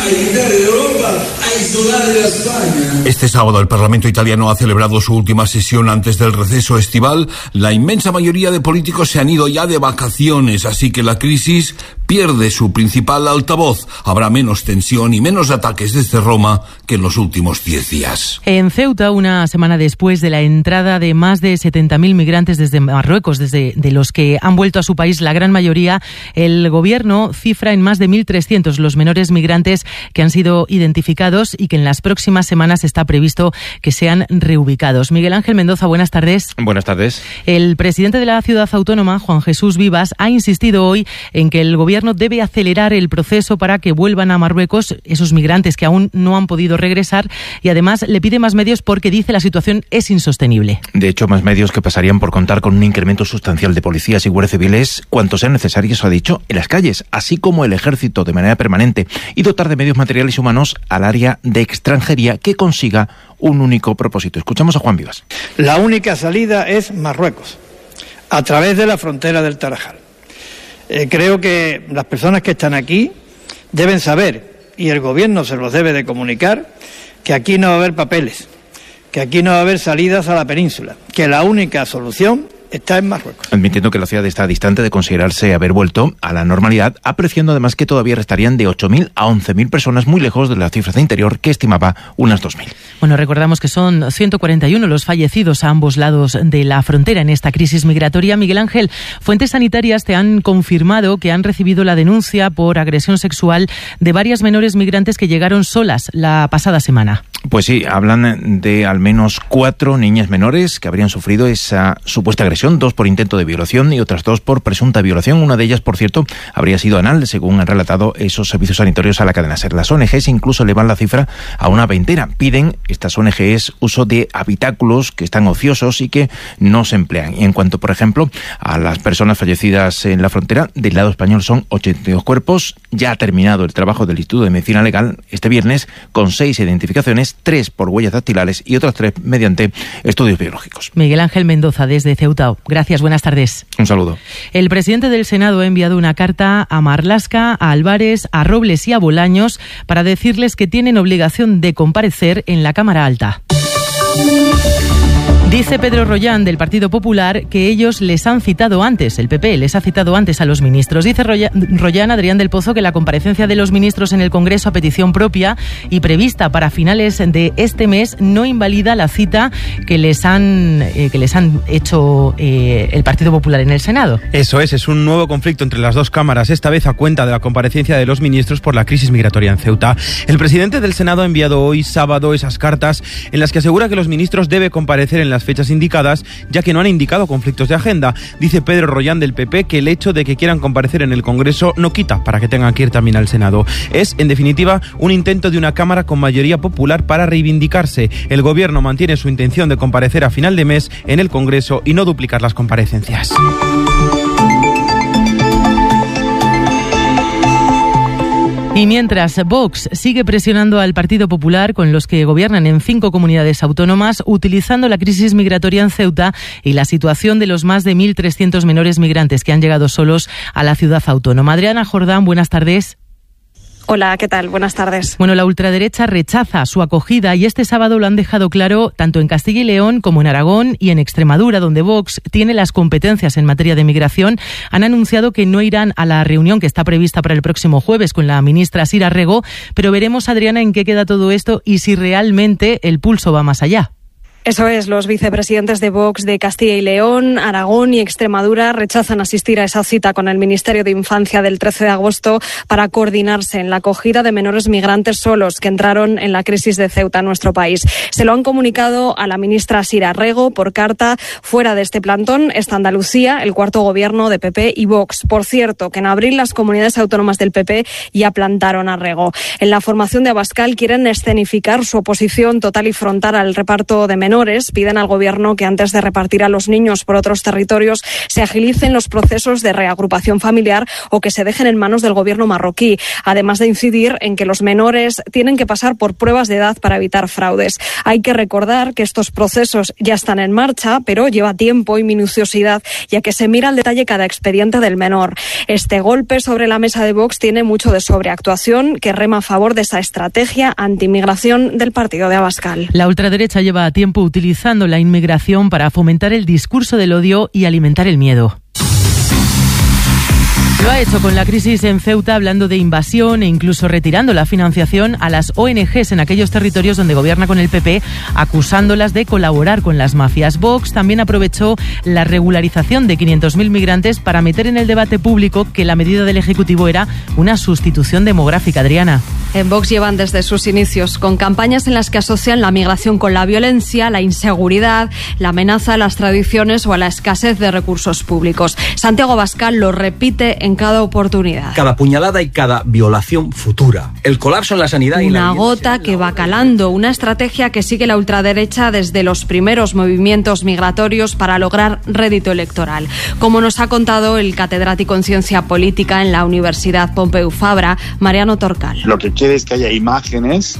Este sábado el Parlamento italiano ha celebrado su última sesión antes del receso estival. La inmensa mayoría de políticos se han ido ya de vacaciones, así que la crisis pierde su principal altavoz. Habrá menos tensión y menos ataques desde Roma que en los últimos 10 días.
En Ceuta, una semana después de la entrada de más de 70.000 migrantes desde Marruecos, de los que han vuelto a su país, la gran mayoría, el gobierno cifra en más de 1.300 los menores migrantes que han sido identificados detenidos y que en las próximas semanas está previsto que sean reubicados. Miguel Ángel Mendoza, buenas tardes.
Buenas tardes.
El presidente de la ciudad autónoma, Juan Jesús Vivas, ha insistido hoy en que el gobierno debe acelerar el proceso para que vuelvan a Marruecos esos migrantes que aún no han podido regresar, y además le pide más medios porque dice la situación es insostenible.
De hecho, más medios que pasarían por contar con un incremento sustancial de policías y guardias civiles, cuantos sean necesarios, ha dicho, en las calles, así como el ejército de manera permanente, y dotar de medios materiales y humanos al área de extranjería que consiga un único propósito. Escuchamos a Juan Vivas.
La única salida es Marruecos, a través de la frontera del Tarajal. Creo que las personas que están aquí deben saber, y el gobierno se los debe de comunicar, que aquí no va a haber papeles, que aquí no va a haber salidas a la península, que la única solución está en Marruecos.
Admitiendo que la ciudad está distante de considerarse haber vuelto a la normalidad, apreciando además que todavía restarían de 8.000 a 11.000 personas, muy lejos de las cifras de Interior, que estimaba unas 2.000.
Bueno, recordamos que son 141 los fallecidos a ambos lados de la frontera en esta crisis migratoria. Miguel Ángel, fuentes sanitarias te han confirmado que han recibido la denuncia por agresión sexual de varias menores migrantes que llegaron solas la pasada semana.
Pues sí, hablan de al menos 4 niñas menores que habrían sufrido esa supuesta agresión, 2 por intento de violación y otras 2 por presunta violación. Una de ellas, por cierto, habría sido anal, según han relatado esos servicios sanitarios a la cadena SER. Las ONGs incluso elevan la cifra a una veintena. Piden estas ONGs uso de habitáculos que están ociosos y que no se emplean. Y en cuanto, por ejemplo, a las personas fallecidas en la frontera, del lado español son 82 cuerpos. Ya ha terminado el trabajo del Instituto de Medicina Legal este viernes con 6 identificaciones, 3 por huellas dactilares y otras 3 mediante estudios biológicos.
Miguel Ángel Mendoza, desde Ceuta. Gracias, buenas tardes.
Un saludo.
El presidente del Senado ha enviado una carta a Marlaska, a Álvarez, a Robles y a Bolaños para decirles que tienen obligación de comparecer en la Cámara Alta. Dice Pedro Rollán, del Partido Popular, que ellos les han citado antes, el PP les ha citado antes a los ministros. Dice Rollán, Adrián del Pozo, que la comparecencia de los ministros en el Congreso a petición propia y prevista para finales de este mes no invalida la cita que les han hecho el Partido Popular en el Senado.
Eso es un nuevo conflicto entre las dos cámaras, esta vez a cuenta de la comparecencia de los ministros por la crisis migratoria en Ceuta. El presidente del Senado ha enviado hoy, sábado, esas cartas en las que asegura que los ministros deben comparecer en las fechas indicadas, ya que no han indicado conflictos de agenda. Dice Pedro Rollán, del PP, que el hecho de que quieran comparecer en el Congreso no quita para que tengan que ir también al Senado. Es, en definitiva, un intento de una Cámara con mayoría popular para reivindicarse. El Gobierno mantiene su intención de comparecer a final de mes en el Congreso y no duplicar las comparecencias.
Y mientras Vox sigue presionando al Partido Popular, con los que gobiernan en 5 comunidades autónomas, utilizando la crisis migratoria en Ceuta y la situación de los más de 1.300 menores migrantes que han llegado solos a la ciudad autónoma. Adriana Jordán, buenas tardes.
Hola, ¿qué tal? Buenas tardes.
Bueno, la ultraderecha rechaza su acogida y este sábado lo han dejado claro tanto en Castilla y León como en Aragón y en Extremadura, donde Vox tiene las competencias en materia de migración. Han anunciado que no irán a la reunión que está prevista para el próximo jueves con la ministra Sira Rego, pero veremos, Adriana, en qué queda todo esto y si realmente el pulso va más allá.
Eso es, los vicepresidentes de Vox de Castilla y León, Aragón y Extremadura rechazan asistir a esa cita con el Ministerio de Infancia del 13 de agosto para coordinarse en la acogida de menores migrantes solos que entraron en la crisis de Ceuta en nuestro país. Se lo han comunicado a la ministra Sira Rego por carta. Fuera de este plantón está Andalucía, el cuarto gobierno de PP y Vox. Por cierto, que en abril las comunidades autónomas del PP ya plantaron a Rego. En la formación de Abascal quieren escenificar su oposición total y frontal al reparto de menores. Piden al Gobierno que antes de repartir a los niños por otros territorios se agilicen los procesos de reagrupación familiar o que se dejen en manos del Gobierno marroquí, además de incidir en que los menores tienen que pasar por pruebas de edad para evitar fraudes. Hay que recordar que estos procesos ya están en marcha, pero lleva tiempo y minuciosidad, ya que se mira al detalle cada expediente del menor. Este golpe sobre la mesa de Vox tiene mucho de sobreactuación, que rema a favor de esa estrategia antimigración del partido de Abascal.
La ultraderecha lleva tiempo utilizando la inmigración para fomentar el discurso del odio y alimentar el miedo. Lo ha hecho con la crisis en Ceuta, hablando de invasión e incluso retirando la financiación a las ONGs en aquellos territorios donde gobierna con el PP, acusándolas de colaborar con las mafias. Vox también aprovechó la regularización de 500.000 migrantes para meter en el debate público que la medida del Ejecutivo era una sustitución demográfica, Adriana.
En Vox llevan desde sus inicios con campañas en las que asocian la migración con la violencia, la inseguridad, la amenaza a las tradiciones o a la escasez de recursos públicos. Santiago Abascal lo repite en cada oportunidad.
Cada puñalada y cada violación futura. El colapso en la sanidad y
una gota que va calando, una estrategia que sigue la ultraderecha desde los primeros movimientos migratorios para lograr rédito electoral. Como nos ha contado el catedrático en ciencia política en la Universidad Pompeu Fabra, Mariano Torcal.
Lo que quiere es que haya imágenes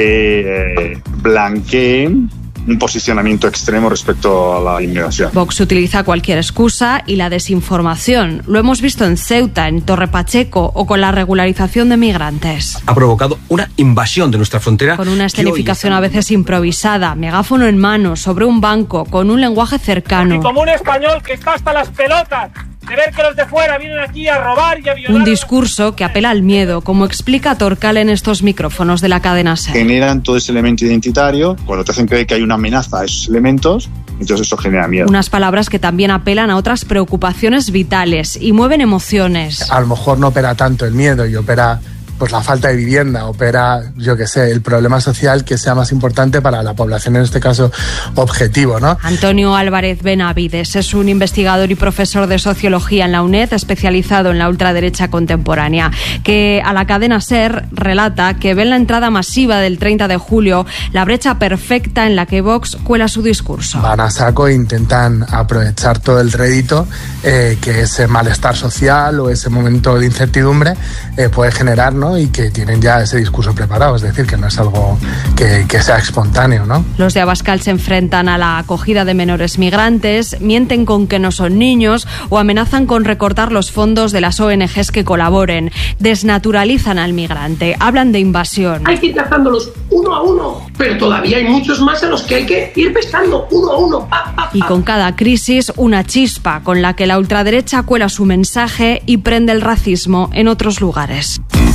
que blanqueen un posicionamiento extremo respecto a la inmigración.
Vox utiliza cualquier excusa y la desinformación. Lo hemos visto en Ceuta, en Torre Pacheco o con la regularización de migrantes.
Ha provocado una invasión de nuestra frontera.
Con una escenificación a veces improvisada, megáfono en mano, sobre un banco, con un lenguaje cercano.
Y como un español que está hasta las pelotas de ver que los de fuera vienen aquí a robar y a violar.
Un discurso que apela al miedo, como explica Torcal en estos micrófonos de la cadena SER.
Generan todo ese elemento identitario, cuando te hacen creer que hay una amenaza a esos elementos, entonces eso genera miedo.
Unas palabras que también apelan a otras preocupaciones vitales y mueven emociones.
A lo mejor no opera tanto el miedo y opera pues la falta de vivienda, opera, yo qué sé, el problema social que sea más importante para la población, en este caso objetivo, ¿no?
Antonio Álvarez Benavides es un investigador y profesor de sociología en la UNED, especializado en la ultraderecha contemporánea, que a la cadena SER relata que ve en la entrada masiva del 30 de julio la brecha perfecta en la que Vox cuela su discurso.
Van a saco e intentan aprovechar todo el rédito que ese malestar social o ese momento de incertidumbre puede generar, ¿no? Y que tienen ya ese discurso preparado, es decir, que no es algo que sea espontáneo, ¿no?
Los de Abascal se enfrentan a la acogida de menores migrantes, mienten con que no son niños o amenazan con recortar los fondos de las ONGs que colaboren. Desnaturalizan al migrante, hablan de invasión.
Hay que ir cazándolos uno a uno, pero todavía hay muchos más a los que hay que ir pescando uno a uno.
Y con cada crisis, una chispa con la que la ultraderecha cuela su mensaje y prende el racismo en otros lugares.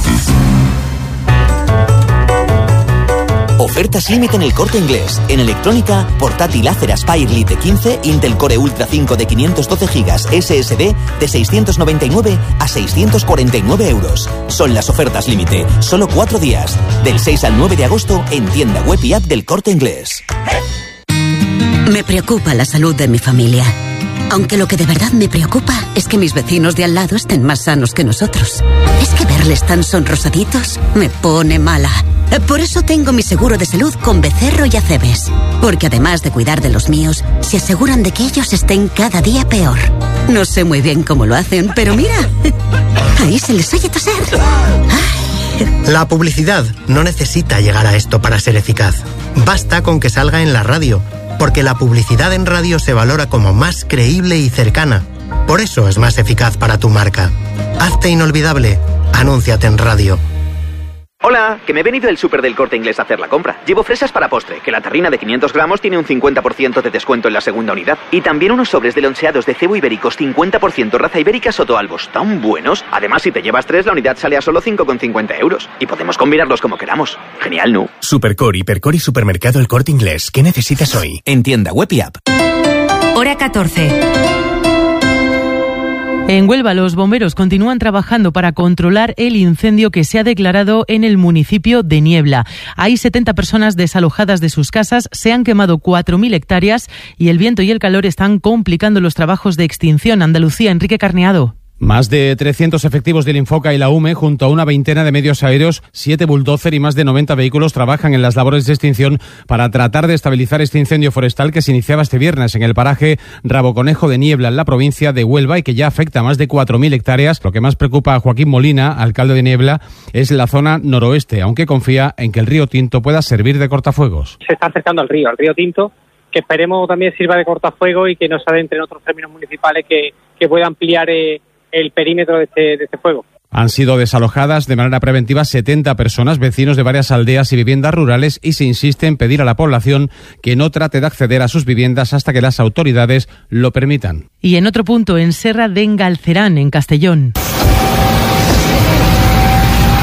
Ofertas límite en El Corte Inglés. En electrónica, portátil Acer Aspire Lite 15, Intel Core Ultra 5 de 512 GB SSD de 699 a 649 euros. Son las ofertas límite. Solo 4 días. Del 6 al 9 de agosto en tienda web y app del Corte Inglés.
Me preocupa la salud de mi familia. Aunque lo que de verdad me preocupa es que mis vecinos de al lado estén más sanos que nosotros. Es que verles tan sonrosaditos me pone mala. Por eso tengo mi seguro de salud con Becerro y Acebes. Porque además de cuidar de los míos, se aseguran de que ellos estén cada día peor. No sé muy bien cómo lo hacen, pero mira, ahí se les oye toser.
La publicidad no necesita llegar a esto para ser eficaz. Basta con que salga en la radio, porque la publicidad en radio se valora como más creíble y cercana. Por eso es más eficaz para tu marca. Hazte inolvidable. Anúnciate en radio.
Hola, que me he venido del súper del Corte Inglés a hacer la compra. Llevo fresas para postre, que la terrina de 500 gramos tiene un 50% de descuento en la segunda unidad. Y también unos sobres de loncheados de cebo ibéricos 50% raza ibérica Sotoalbos, tan buenos. Además, si te llevas 3, la unidad sale a solo 5,50 euros. Y podemos combinarlos como queramos. Genial, ¿no?
Supercore, Hipercore y Supermercado El Corte Inglés. ¿Qué necesitas hoy?
En tienda web y app.
Hora 14.
En Huelva, los bomberos continúan trabajando para controlar el incendio que se ha declarado en el municipio de Niebla. Hay 70 personas desalojadas de sus casas, se han quemado 4.000 hectáreas y el viento y el calor están complicando los trabajos de extinción. Andalucía, Enrique Carneado.
Más de 300 efectivos del Infoca y la UME, junto a una veintena de medios aéreos, 7 bulldozer y más de 90 vehículos trabajan en las labores de extinción para tratar de estabilizar este incendio forestal que se iniciaba este viernes en el paraje Raboconejo de Niebla, en la provincia de Huelva, y que ya afecta a más de 4.000 hectáreas. Lo que más preocupa a Joaquín Molina, alcalde de Niebla, es la zona noroeste, aunque confía en que el río Tinto pueda servir de cortafuegos.
Se está acercando al río Tinto, que esperemos también sirva de cortafuegos y que nos adentre en otros términos municipales que pueda ampliar el perímetro de este fuego.
Han sido desalojadas de manera preventiva 70 personas, vecinos de varias aldeas y viviendas rurales, y se insiste en pedir a la población que no trate de acceder a sus viviendas hasta que las autoridades lo permitan.
Y en otro punto, en Serra de Engalcerán, en Castellón.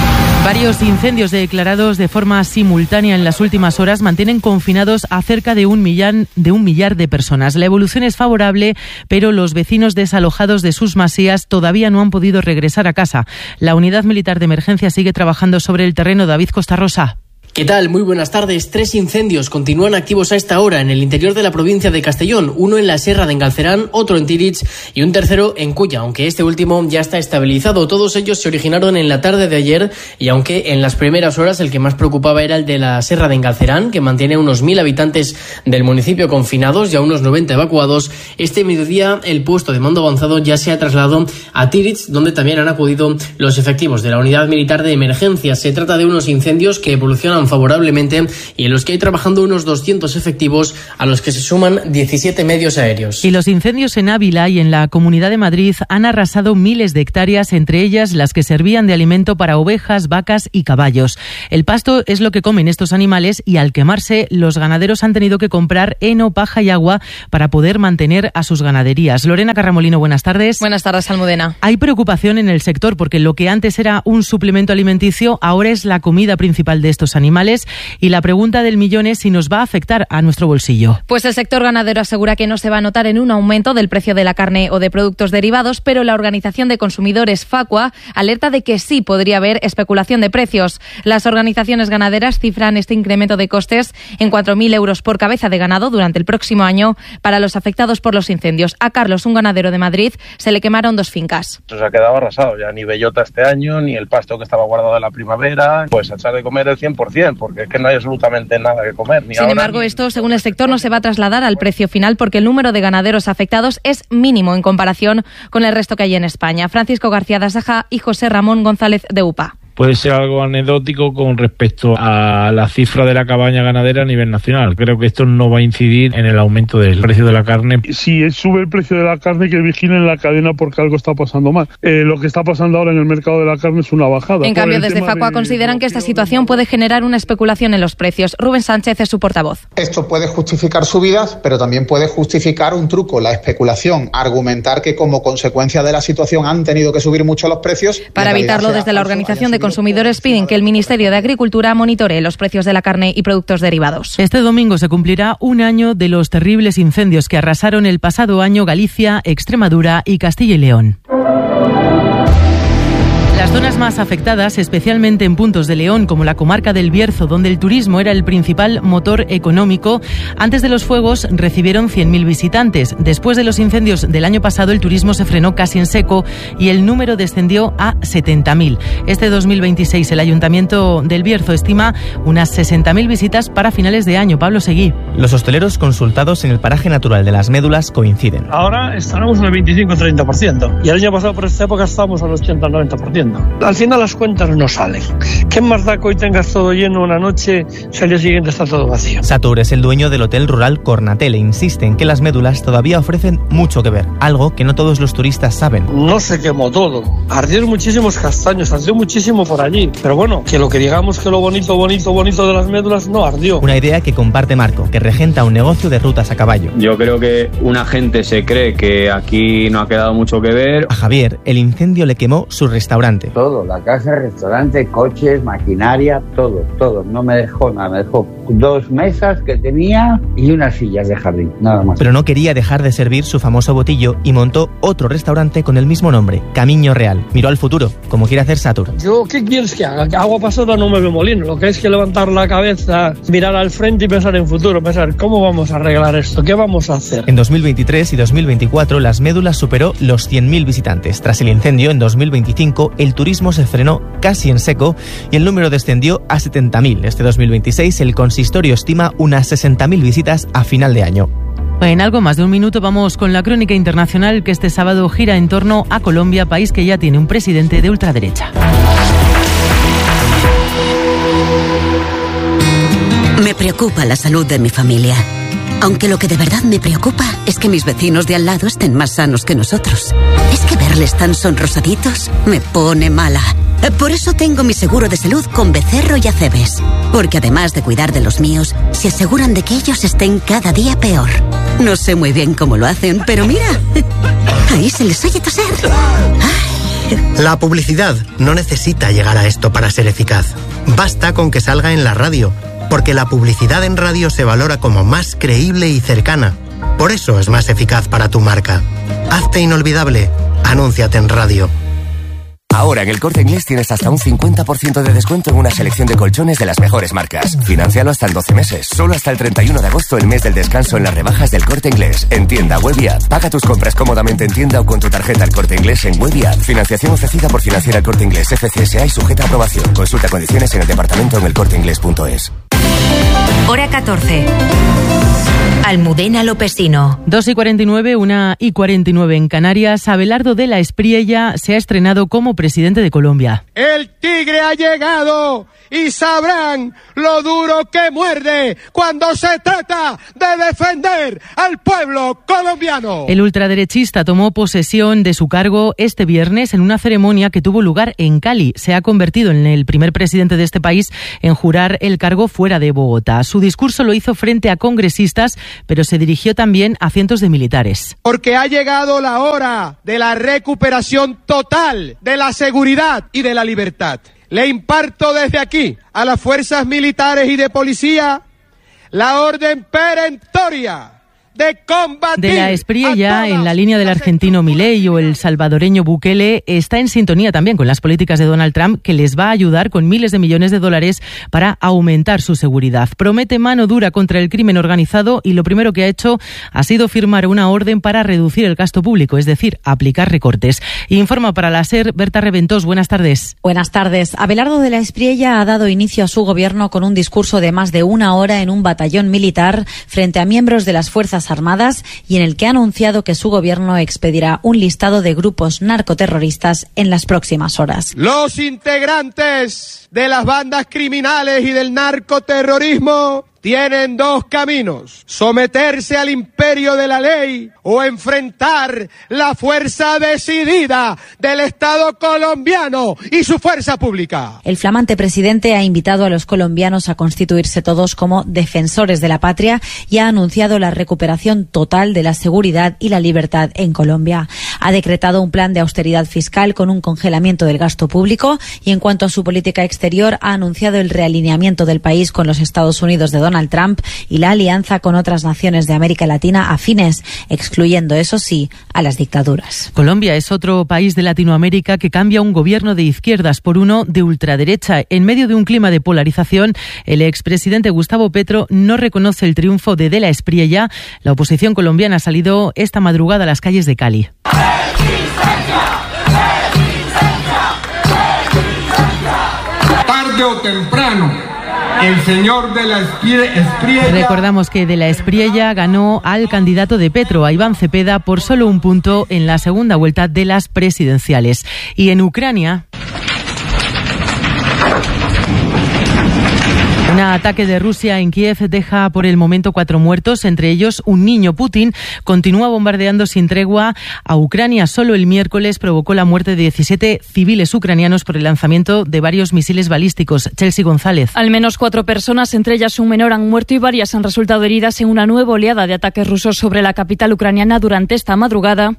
Varios incendios declarados de forma simultánea en las últimas horas mantienen confinados a cerca de un millar de personas. La evolución es favorable, pero los vecinos desalojados de sus masías todavía no han podido regresar a casa. La unidad militar de emergencia sigue trabajando sobre el terreno. David Costarrosa.
¿Qué tal? Muy buenas tardes. 3 incendios continúan activos a esta hora en el interior de la provincia de Castellón. Uno en la Sierra de Engalcerán, otro en Tirich y un tercero en Culla, aunque este último ya está estabilizado. Todos ellos se originaron en la tarde de ayer y aunque en las primeras horas el que más preocupaba era el de la Sierra de Engalcerán, que mantiene a unos 1.000 habitantes del municipio confinados y a unos 90 evacuados, este mediodía el puesto de mando avanzado ya se ha trasladado a Tirich, donde también han acudido los efectivos de la unidad militar de emergencia. Se trata de unos incendios que evolucionan favorablemente y en los que hay trabajando unos 200 efectivos, a los que se suman 17 medios aéreos.
Y los incendios en Ávila y en la Comunidad de Madrid han arrasado miles de hectáreas, entre ellas las que servían de alimento para ovejas, vacas y caballos. El pasto es lo que comen estos animales y al quemarse los ganaderos han tenido que comprar heno, paja y agua para poder mantener a sus ganaderías. Lorena Carramolino, buenas tardes.
Buenas tardes, Almudena.
Hay preocupación en el sector porque lo que antes era un suplemento alimenticio ahora es la comida principal de estos animales y la pregunta del millón es si nos va a afectar a nuestro bolsillo.
Pues el sector ganadero asegura que no se va a notar en un aumento del precio de la carne o de productos derivados, pero la Organización de Consumidores Facua alerta de que sí podría haber especulación de precios. Las organizaciones ganaderas cifran este incremento de costes en 4.000 euros por cabeza de ganado durante el próximo año para los afectados por los incendios. A Carlos, un ganadero de Madrid, se le quemaron 2 fincas.
Se ha quedado arrasado, ya ni bellota este año, ni el pasto que estaba guardado de la primavera, pues a echar de comer el 100%. Porque es que no hay absolutamente nada que comer.
Sin embargo, esto, según el sector, no se va a trasladar al precio final porque el número de ganaderos afectados es mínimo en comparación con el resto que hay en España. Francisco García Dasaja y José Ramón González de UPA.
Puede ser algo anecdótico con respecto a la cifra de la cabaña ganadera a nivel nacional. Creo que esto no va a incidir en el aumento del precio de la carne.
Si sube el precio de la carne, que vigilen la cadena porque algo está pasando mal. Lo que está pasando ahora en el mercado de la carne es una bajada.
En cambio, desde Facua consideran que esta situación puede generar una especulación en los precios. Rubén Sánchez es su portavoz.
Esto puede justificar subidas, pero también puede justificar un truco, la especulación. Argumentar que como consecuencia de la situación han tenido que subir mucho los precios.
Para evitarlo, desde la Organización de Consumidores piden que el Ministerio de Agricultura monitoree los precios de la carne y productos derivados.
Este domingo se cumplirá un año de los terribles incendios que arrasaron el pasado año Galicia, Extremadura y Castilla y León. Las zonas más afectadas, especialmente en puntos de León, como la comarca del Bierzo, donde el turismo era el principal motor económico, antes de los fuegos recibieron 100.000 visitantes. Después de los incendios del año pasado, el turismo se frenó casi en seco y el número descendió a 70.000. Este 2026, el Ayuntamiento del Bierzo estima unas 60.000 visitas para finales de año. Pablo Seguí.
Los hosteleros consultados en el paraje natural de las Médulas coinciden.
Ahora estaremos en el 25-30%. Y el año pasado por esta época estábamos al 80-90%. Al final las cuentas no salen. ¿Qué más da que hoy tengas todo lleno una noche si al día siguiente está todo vacío?
Satur es el dueño del hotel rural Cornatel e insiste en que las Médulas todavía ofrecen mucho que ver, algo que no todos los turistas saben.
No se quemó todo. Ardieron muchísimos castaños, ardió muchísimo por allí. Pero bueno, que lo que digamos que lo bonito de las Médulas no ardió.
Una idea que comparte Marco, que regenta un negocio de rutas a caballo.
Yo creo que una gente se cree que aquí no ha quedado mucho que ver.
A Javier, el incendio le quemó su restaurante.
Todo, la casa, restaurante, coches, maquinaria, todo. No me dejó nada, me dejó 2 mesas que tenía y unas sillas de jardín, nada más.
Pero no quería dejar de servir su famoso botillo y montó otro restaurante con el mismo nombre, Camino Real. Miró al futuro, como quiere hacer Satur.
Yo, ¿qué quieres que haga? Agua pasada no me ve molino, lo que es que levantar la cabeza, mirar al frente y pensar en futuro, pensar cómo vamos a arreglar esto, qué vamos a hacer.
En 2023 y 2024 las Médulas superó los 100.000 visitantes. Tras el incendio en 2025 el turismo se frenó casi en seco y el número descendió a 70.000. Este 2026 el consistorio estima unas 60.000 visitas a final de año.
En algo más de un minuto vamos con la crónica internacional que este sábado gira en torno a Colombia, país que ya tiene un presidente de ultraderecha.
Me preocupa la salud de mi familia. Aunque lo que de verdad me preocupa es que mis vecinos de al lado estén más sanos que nosotros. Es que verles tan sonrosaditos me pone mala. Por eso tengo mi seguro de salud con Becerro y Acebes. Porque además de cuidar de los míos, se aseguran de que ellos estén cada día peor. No sé muy bien cómo lo hacen, pero mira, ahí se les oye toser.
La publicidad no necesita llegar a esto para ser eficaz. Basta con que salga en la radio, porque la publicidad en radio se valora como más creíble y cercana. Por eso es más eficaz para tu marca. Hazte inolvidable. Anúnciate en radio.
Ahora en El Corte Inglés tienes hasta un 50% de descuento en una selección de colchones de las mejores marcas. Financialo hasta en 12 meses, solo hasta el 31 de agosto, el mes del descanso en las rebajas del Corte Inglés. En tienda, web y app. Paga tus compras cómodamente en tienda o con tu tarjeta El Corte Inglés en web y app. Financiación ofrecida por Financiera El Corte Inglés FCSA y sujeta a aprobación. Consulta condiciones en el departamento en elcorteinglés.es.
Hora 14. Almudena Lopesino.
2:49, 1:49 en Canarias. Abelardo de la Espriella se ha estrenado como presidente de Colombia.
El tigre ha llegado y sabrán lo duro que muerde cuando se trata de defender al pueblo colombiano.
El ultraderechista tomó posesión de su cargo este viernes en una ceremonia que tuvo lugar en Cali. Se ha convertido en el primer presidente de este país en jurar el cargo fuera de Bogotá. Su discurso lo hizo frente a congresistas, pero se dirigió también a cientos de militares.
Porque ha llegado la hora de la recuperación total de la seguridad y de la libertad. Le imparto desde aquí a las fuerzas militares y de policía la orden perentoria de combatir.
De la Espriella, en la línea del argentino Milei o el salvadoreño Bukele, está en sintonía también con las políticas de Donald Trump, que les va a ayudar con miles de millones de dólares para aumentar su seguridad. Promete mano dura contra el crimen organizado y lo primero que ha hecho ha sido firmar una orden para reducir el gasto público, es decir, aplicar recortes. Informa para la SER Berta Reventós. Buenas tardes.
Buenas tardes. Abelardo de la Espriella ha dado inicio a su gobierno con un discurso de más de una hora en un batallón militar frente a miembros de las Fuerzas Armadas y en el que ha anunciado que su gobierno expedirá un listado de grupos narcoterroristas en las próximas horas.
Los integrantes de las bandas criminales y del narcoterrorismo tienen dos caminos: someterse al imperio de la ley o enfrentar la fuerza decidida del Estado colombiano y su fuerza pública.
El flamante presidente ha invitado a los colombianos a constituirse todos como defensores de la patria y ha anunciado la recuperación total de la seguridad y la libertad en Colombia. Ha decretado un plan de austeridad fiscal con un congelamiento del gasto público y en cuanto a su política exterior ha anunciado el realineamiento del país con los Estados Unidos de Donald Trump y la alianza con otras naciones de América Latina afines, excluyendo, eso sí, a las dictaduras.
Colombia es otro país de Latinoamérica que cambia un gobierno de izquierdas por uno de ultraderecha. En medio de un clima de polarización, el expresidente Gustavo Petro no reconoce el triunfo de la Espriella. La oposición colombiana ha salido esta madrugada a las calles de Cali.
Tarde o temprano, el señor de la Espriella.
Recordamos que de la Espriella ganó al candidato de Petro, a Iván Cepeda, por solo un punto en la segunda vuelta de las presidenciales. Y en Ucrania, un ataque de Rusia en Kiev deja por el momento 4 muertos, entre ellos un niño. Putin continúa bombardeando sin tregua a Ucrania. Solo el miércoles provocó la muerte de 17 civiles ucranianos por el lanzamiento de varios misiles balísticos. Chelsea González.
Al menos 4 personas, entre ellas un menor, han muerto y varias han resultado heridas en una nueva oleada de ataques rusos sobre la capital ucraniana durante esta madrugada.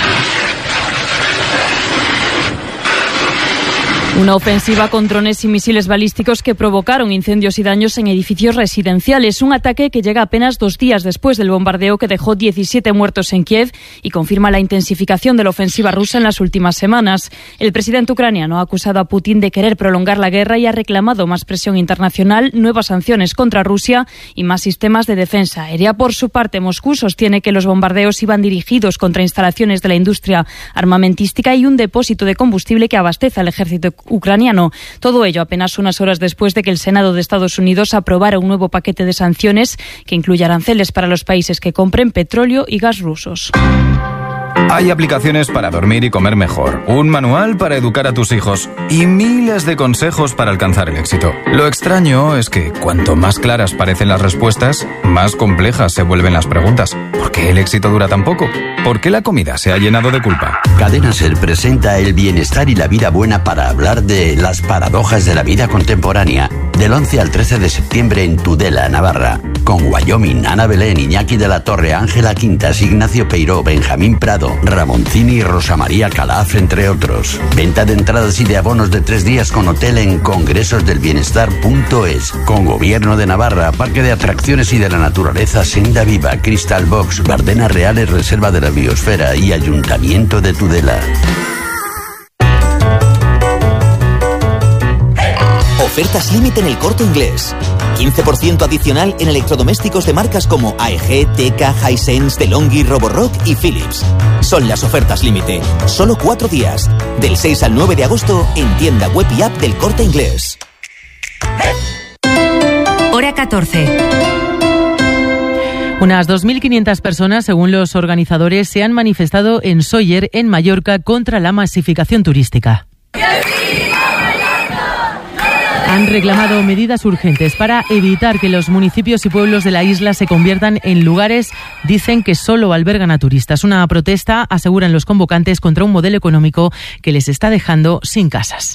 Una ofensiva con drones y misiles balísticos que provocaron incendios y daños en edificios residenciales. Un ataque que llega apenas 2 días después del bombardeo que dejó 17 muertos en Kiev y confirma la intensificación de la ofensiva rusa en las últimas semanas. El presidente ucraniano ha acusado a Putin de querer prolongar la guerra y ha reclamado más presión internacional, nuevas sanciones contra Rusia y más sistemas de defensa aérea. Por su parte, Moscú sostiene que los bombardeos iban dirigidos contra instalaciones de la industria armamentística y un depósito de combustible que abastece al ejército ucraniano. Todo ello apenas unas horas después de que el Senado de Estados Unidos aprobara un nuevo paquete de sanciones que incluye aranceles para los países que compren petróleo y gas rusos.
Hay aplicaciones para dormir y comer mejor, un manual para educar a tus hijos y miles de consejos para alcanzar el éxito. Lo extraño es que cuanto más claras parecen las respuestas, más complejas se vuelven las preguntas. ¿Por qué el éxito dura tan poco? ¿Por qué la comida se ha llenado de culpa?
Cadena SER presenta el bienestar y la vida buena para hablar de las paradojas de la vida contemporánea, del 11 al 13 de septiembre en Tudela, Navarra, con con Wyoming, Ana Belén, Iñaki de la Torre, Ángela Quintas, Ignacio Peiró, Benjamín Prado, Ramoncini y Rosa María Calaf, entre otros. Venta de entradas y de abonos de 3 días con hotel en congresosdelbienestar.es. Con Gobierno de Navarra, Parque de Atracciones y de la Naturaleza Senda Viva, Crystal Box, Bardenas Reales, Reserva de la Biosfera y Ayuntamiento de Tudela.
Ofertas límite en El Corte Inglés. 15% adicional en electrodomésticos de marcas como AEG, Teka, Hisense, DeLonghi, Roborock y Philips. Son las ofertas límite. Solo 4 días. Del 6 al 9 de agosto en tienda web y app del Corte Inglés.
Hora 14.
Unas 2.500 personas, según los organizadores, se han manifestado en Sóller, en Mallorca, contra la masificación turística. Han reclamado medidas urgentes para evitar que los municipios y pueblos de la isla se conviertan en lugares, dicen, que solo albergan a turistas. Una protesta, aseguran los convocantes, contra un modelo económico que les está dejando sin casas.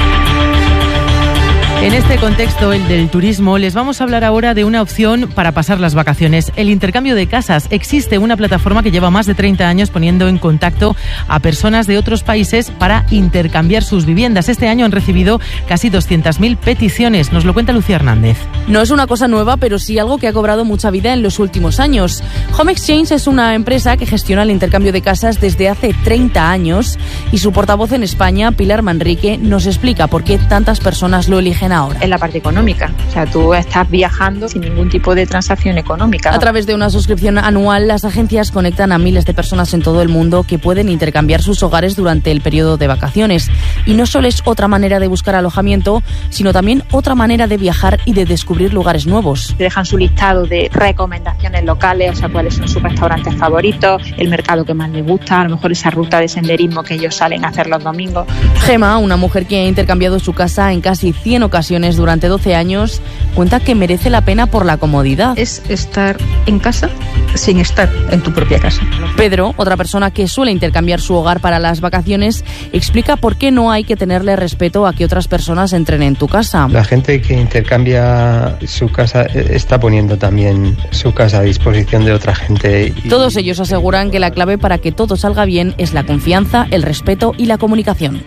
En este contexto, el del turismo, les vamos a hablar ahora de una opción para pasar las vacaciones: el intercambio de casas. Existe una plataforma que lleva más de 30 años poniendo en contacto a personas de otros países para intercambiar sus viviendas. Este año han recibido casi 200.000 peticiones. Nos lo cuenta Lucía Hernández.
No es una cosa nueva, pero sí algo que ha cobrado mucha vida en los últimos años. Home Exchange es una empresa que gestiona el intercambio de casas desde hace 30 años y su portavoz en España, Pilar Manrique, nos explica por qué tantas personas lo eligen ahora.
En la parte económica, o sea, tú estás viajando sin ningún tipo de transacción económica.
A través de una suscripción anual, las agencias conectan a miles de personas en todo el mundo que pueden intercambiar sus hogares durante el periodo de vacaciones. Y no solo es otra manera de buscar alojamiento, sino también otra manera de viajar y de descubrir lugares nuevos.
Te dejan su listado de recomendaciones locales, o sea, cuáles son sus restaurantes favoritos, el mercado que más les gusta, a lo mejor esa ruta de senderismo que ellos salen a hacer los domingos.
Gema, una mujer que ha intercambiado su casa en casi 100 ocasiones durante 12 años, cuenta que merece la pena por la comodidad.
Es estar en casa sin estar en tu propia casa.
Pedro, otra persona que suele intercambiar su hogar para las vacaciones, explica por qué no hay que tenerle respeto a que otras personas entren en tu casa.
La gente que intercambia su casa está poniendo también su casa a disposición de otra gente.
Todos ellos aseguran que la clave para que todo salga bien es la confianza, el respeto y la comunicación.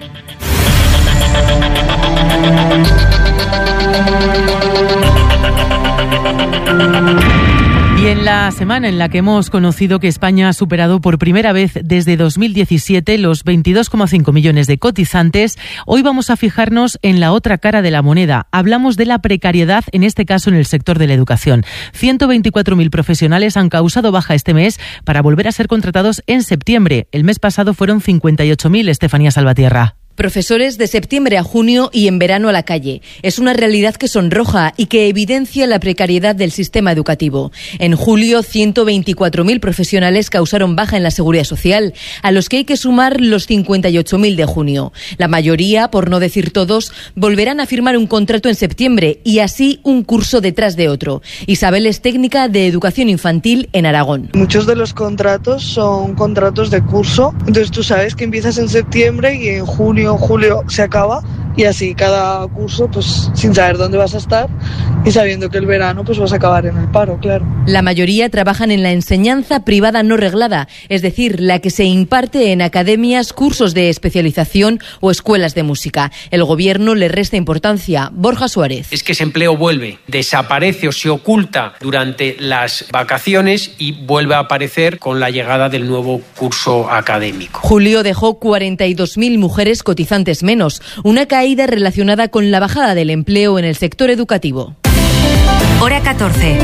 Y en la semana en la que hemos conocido que España ha superado por primera vez desde 2017 los 22,5 millones de cotizantes, hoy vamos a fijarnos en la otra cara de la moneda. Hablamos de la precariedad, en este caso en el sector de la educación. 124.000 profesionales han causado baja este mes para volver a ser contratados en septiembre. El mes pasado fueron 58.000, Estefanía Salvatierra.
Profesores de septiembre a junio y en verano a la calle. Es una realidad que sonroja y que evidencia la precariedad del sistema educativo. En julio, 124.000 profesionales causaron baja en la Seguridad Social, a los que hay que sumar los 58.000 de junio. La mayoría, por no decir todos, volverán a firmar un contrato en septiembre y así un curso detrás de otro. Isabel es técnica de educación infantil en Aragón.
Muchos de los contratos son contratos de curso, entonces tú sabes que empiezas en septiembre y en junio o julio se acaba, y así cada curso, pues sin saber dónde vas a estar y sabiendo que el verano pues vas a acabar en el paro, claro.
La mayoría trabajan en la enseñanza privada no reglada, es decir, la que se imparte en academias, cursos de especialización o escuelas de música. El gobierno le resta importancia. Borja Suárez.
Es que ese empleo vuelve, desaparece o se oculta durante las vacaciones y vuelve a aparecer con la llegada del nuevo curso académico.
Julio dejó 42.000 mujeres cotizantes menos, una caída relacionada con la bajada del empleo en el sector educativo.
Hora 14.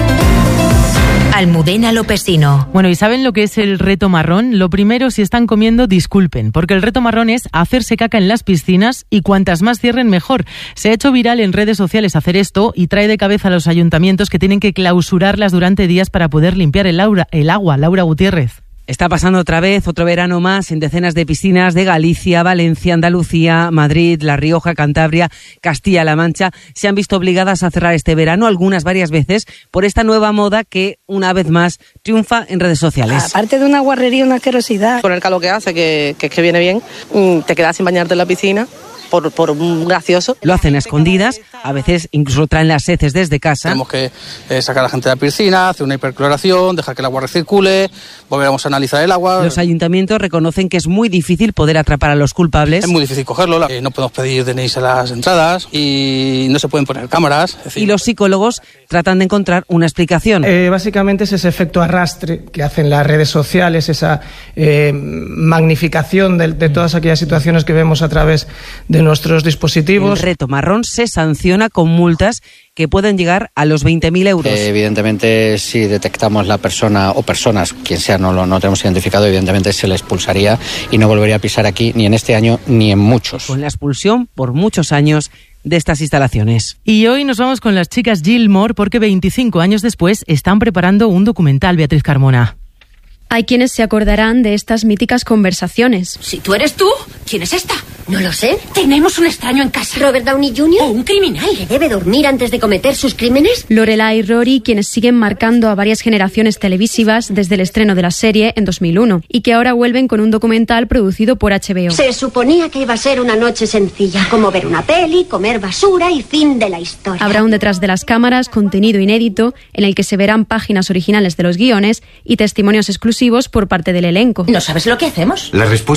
Almudena Lopesino.
Bueno, ¿y saben lo que es el reto marrón? Lo primero, si están comiendo, disculpen, porque el reto marrón es hacerse caca en las piscinas y cuantas más cierren, mejor. Se ha hecho viral en redes sociales hacer esto y trae de cabeza a los ayuntamientos que tienen que clausurarlas durante días para poder limpiar el agua. Laura Gutiérrez.
Está pasando otra vez, otro verano más, en decenas de piscinas de Galicia, Valencia, Andalucía, Madrid, La Rioja, Cantabria, Castilla-La Mancha. Se han visto obligadas a cerrar este verano, algunas varias veces, por esta nueva moda que, una vez más, triunfa en redes sociales.
Aparte de una guarrería, una asquerosidad.
Con el calor que hace, que viene bien, te quedas sin bañarte en la piscina
por un gracioso.
Lo hacen a escondidas, a veces incluso traen las heces desde casa.
Tenemos que sacar a la gente de la piscina, hacer una hipercloración, dejar que el agua recircule, volveremos a analizar el agua.
Los ayuntamientos reconocen que es muy difícil poder atrapar a los culpables.
Es muy difícil cogerlo, no podemos pedir DNIs a las entradas y no se pueden poner cámaras.
Y los psicólogos tratan de encontrar una explicación.
Básicamente es ese efecto arrastre que hacen las redes sociales, esa magnificación de todas aquellas situaciones que vemos a través de nuestros dispositivos.
El reto marrón se sanciona con multas que pueden llegar a los 20.000 euros.
Evidentemente, si detectamos la persona o personas, quien sea, no tenemos identificado, evidentemente se le expulsaría y no volvería a pisar aquí ni en este año ni en muchos.
Con la expulsión por muchos años de estas instalaciones.
Y hoy nos vamos con las chicas Gilmore porque 25 años después están preparando un documental, Beatriz Carmona.
Hay quienes se acordarán de estas míticas conversaciones.
Si tú eres tú, ¿quién es esta?
No lo sé.
Tenemos un extraño en casa.
¿Robert Downey Jr.?
¿O un criminal?
¿Que debe dormir antes de cometer sus crímenes? Lorelai y Rory, quienes siguen marcando a varias generaciones televisivas desde el estreno de la serie en 2001 y que ahora vuelven con un documental producido por HBO. Se suponía que iba a ser una noche sencilla, como ver una peli, comer basura y fin de la historia. Habrá un detrás de las cámaras, contenido inédito, en el que se verán páginas originales de los guiones y testimonios exclusivos por parte del elenco.
¿No sabes lo que hacemos?
La respuesta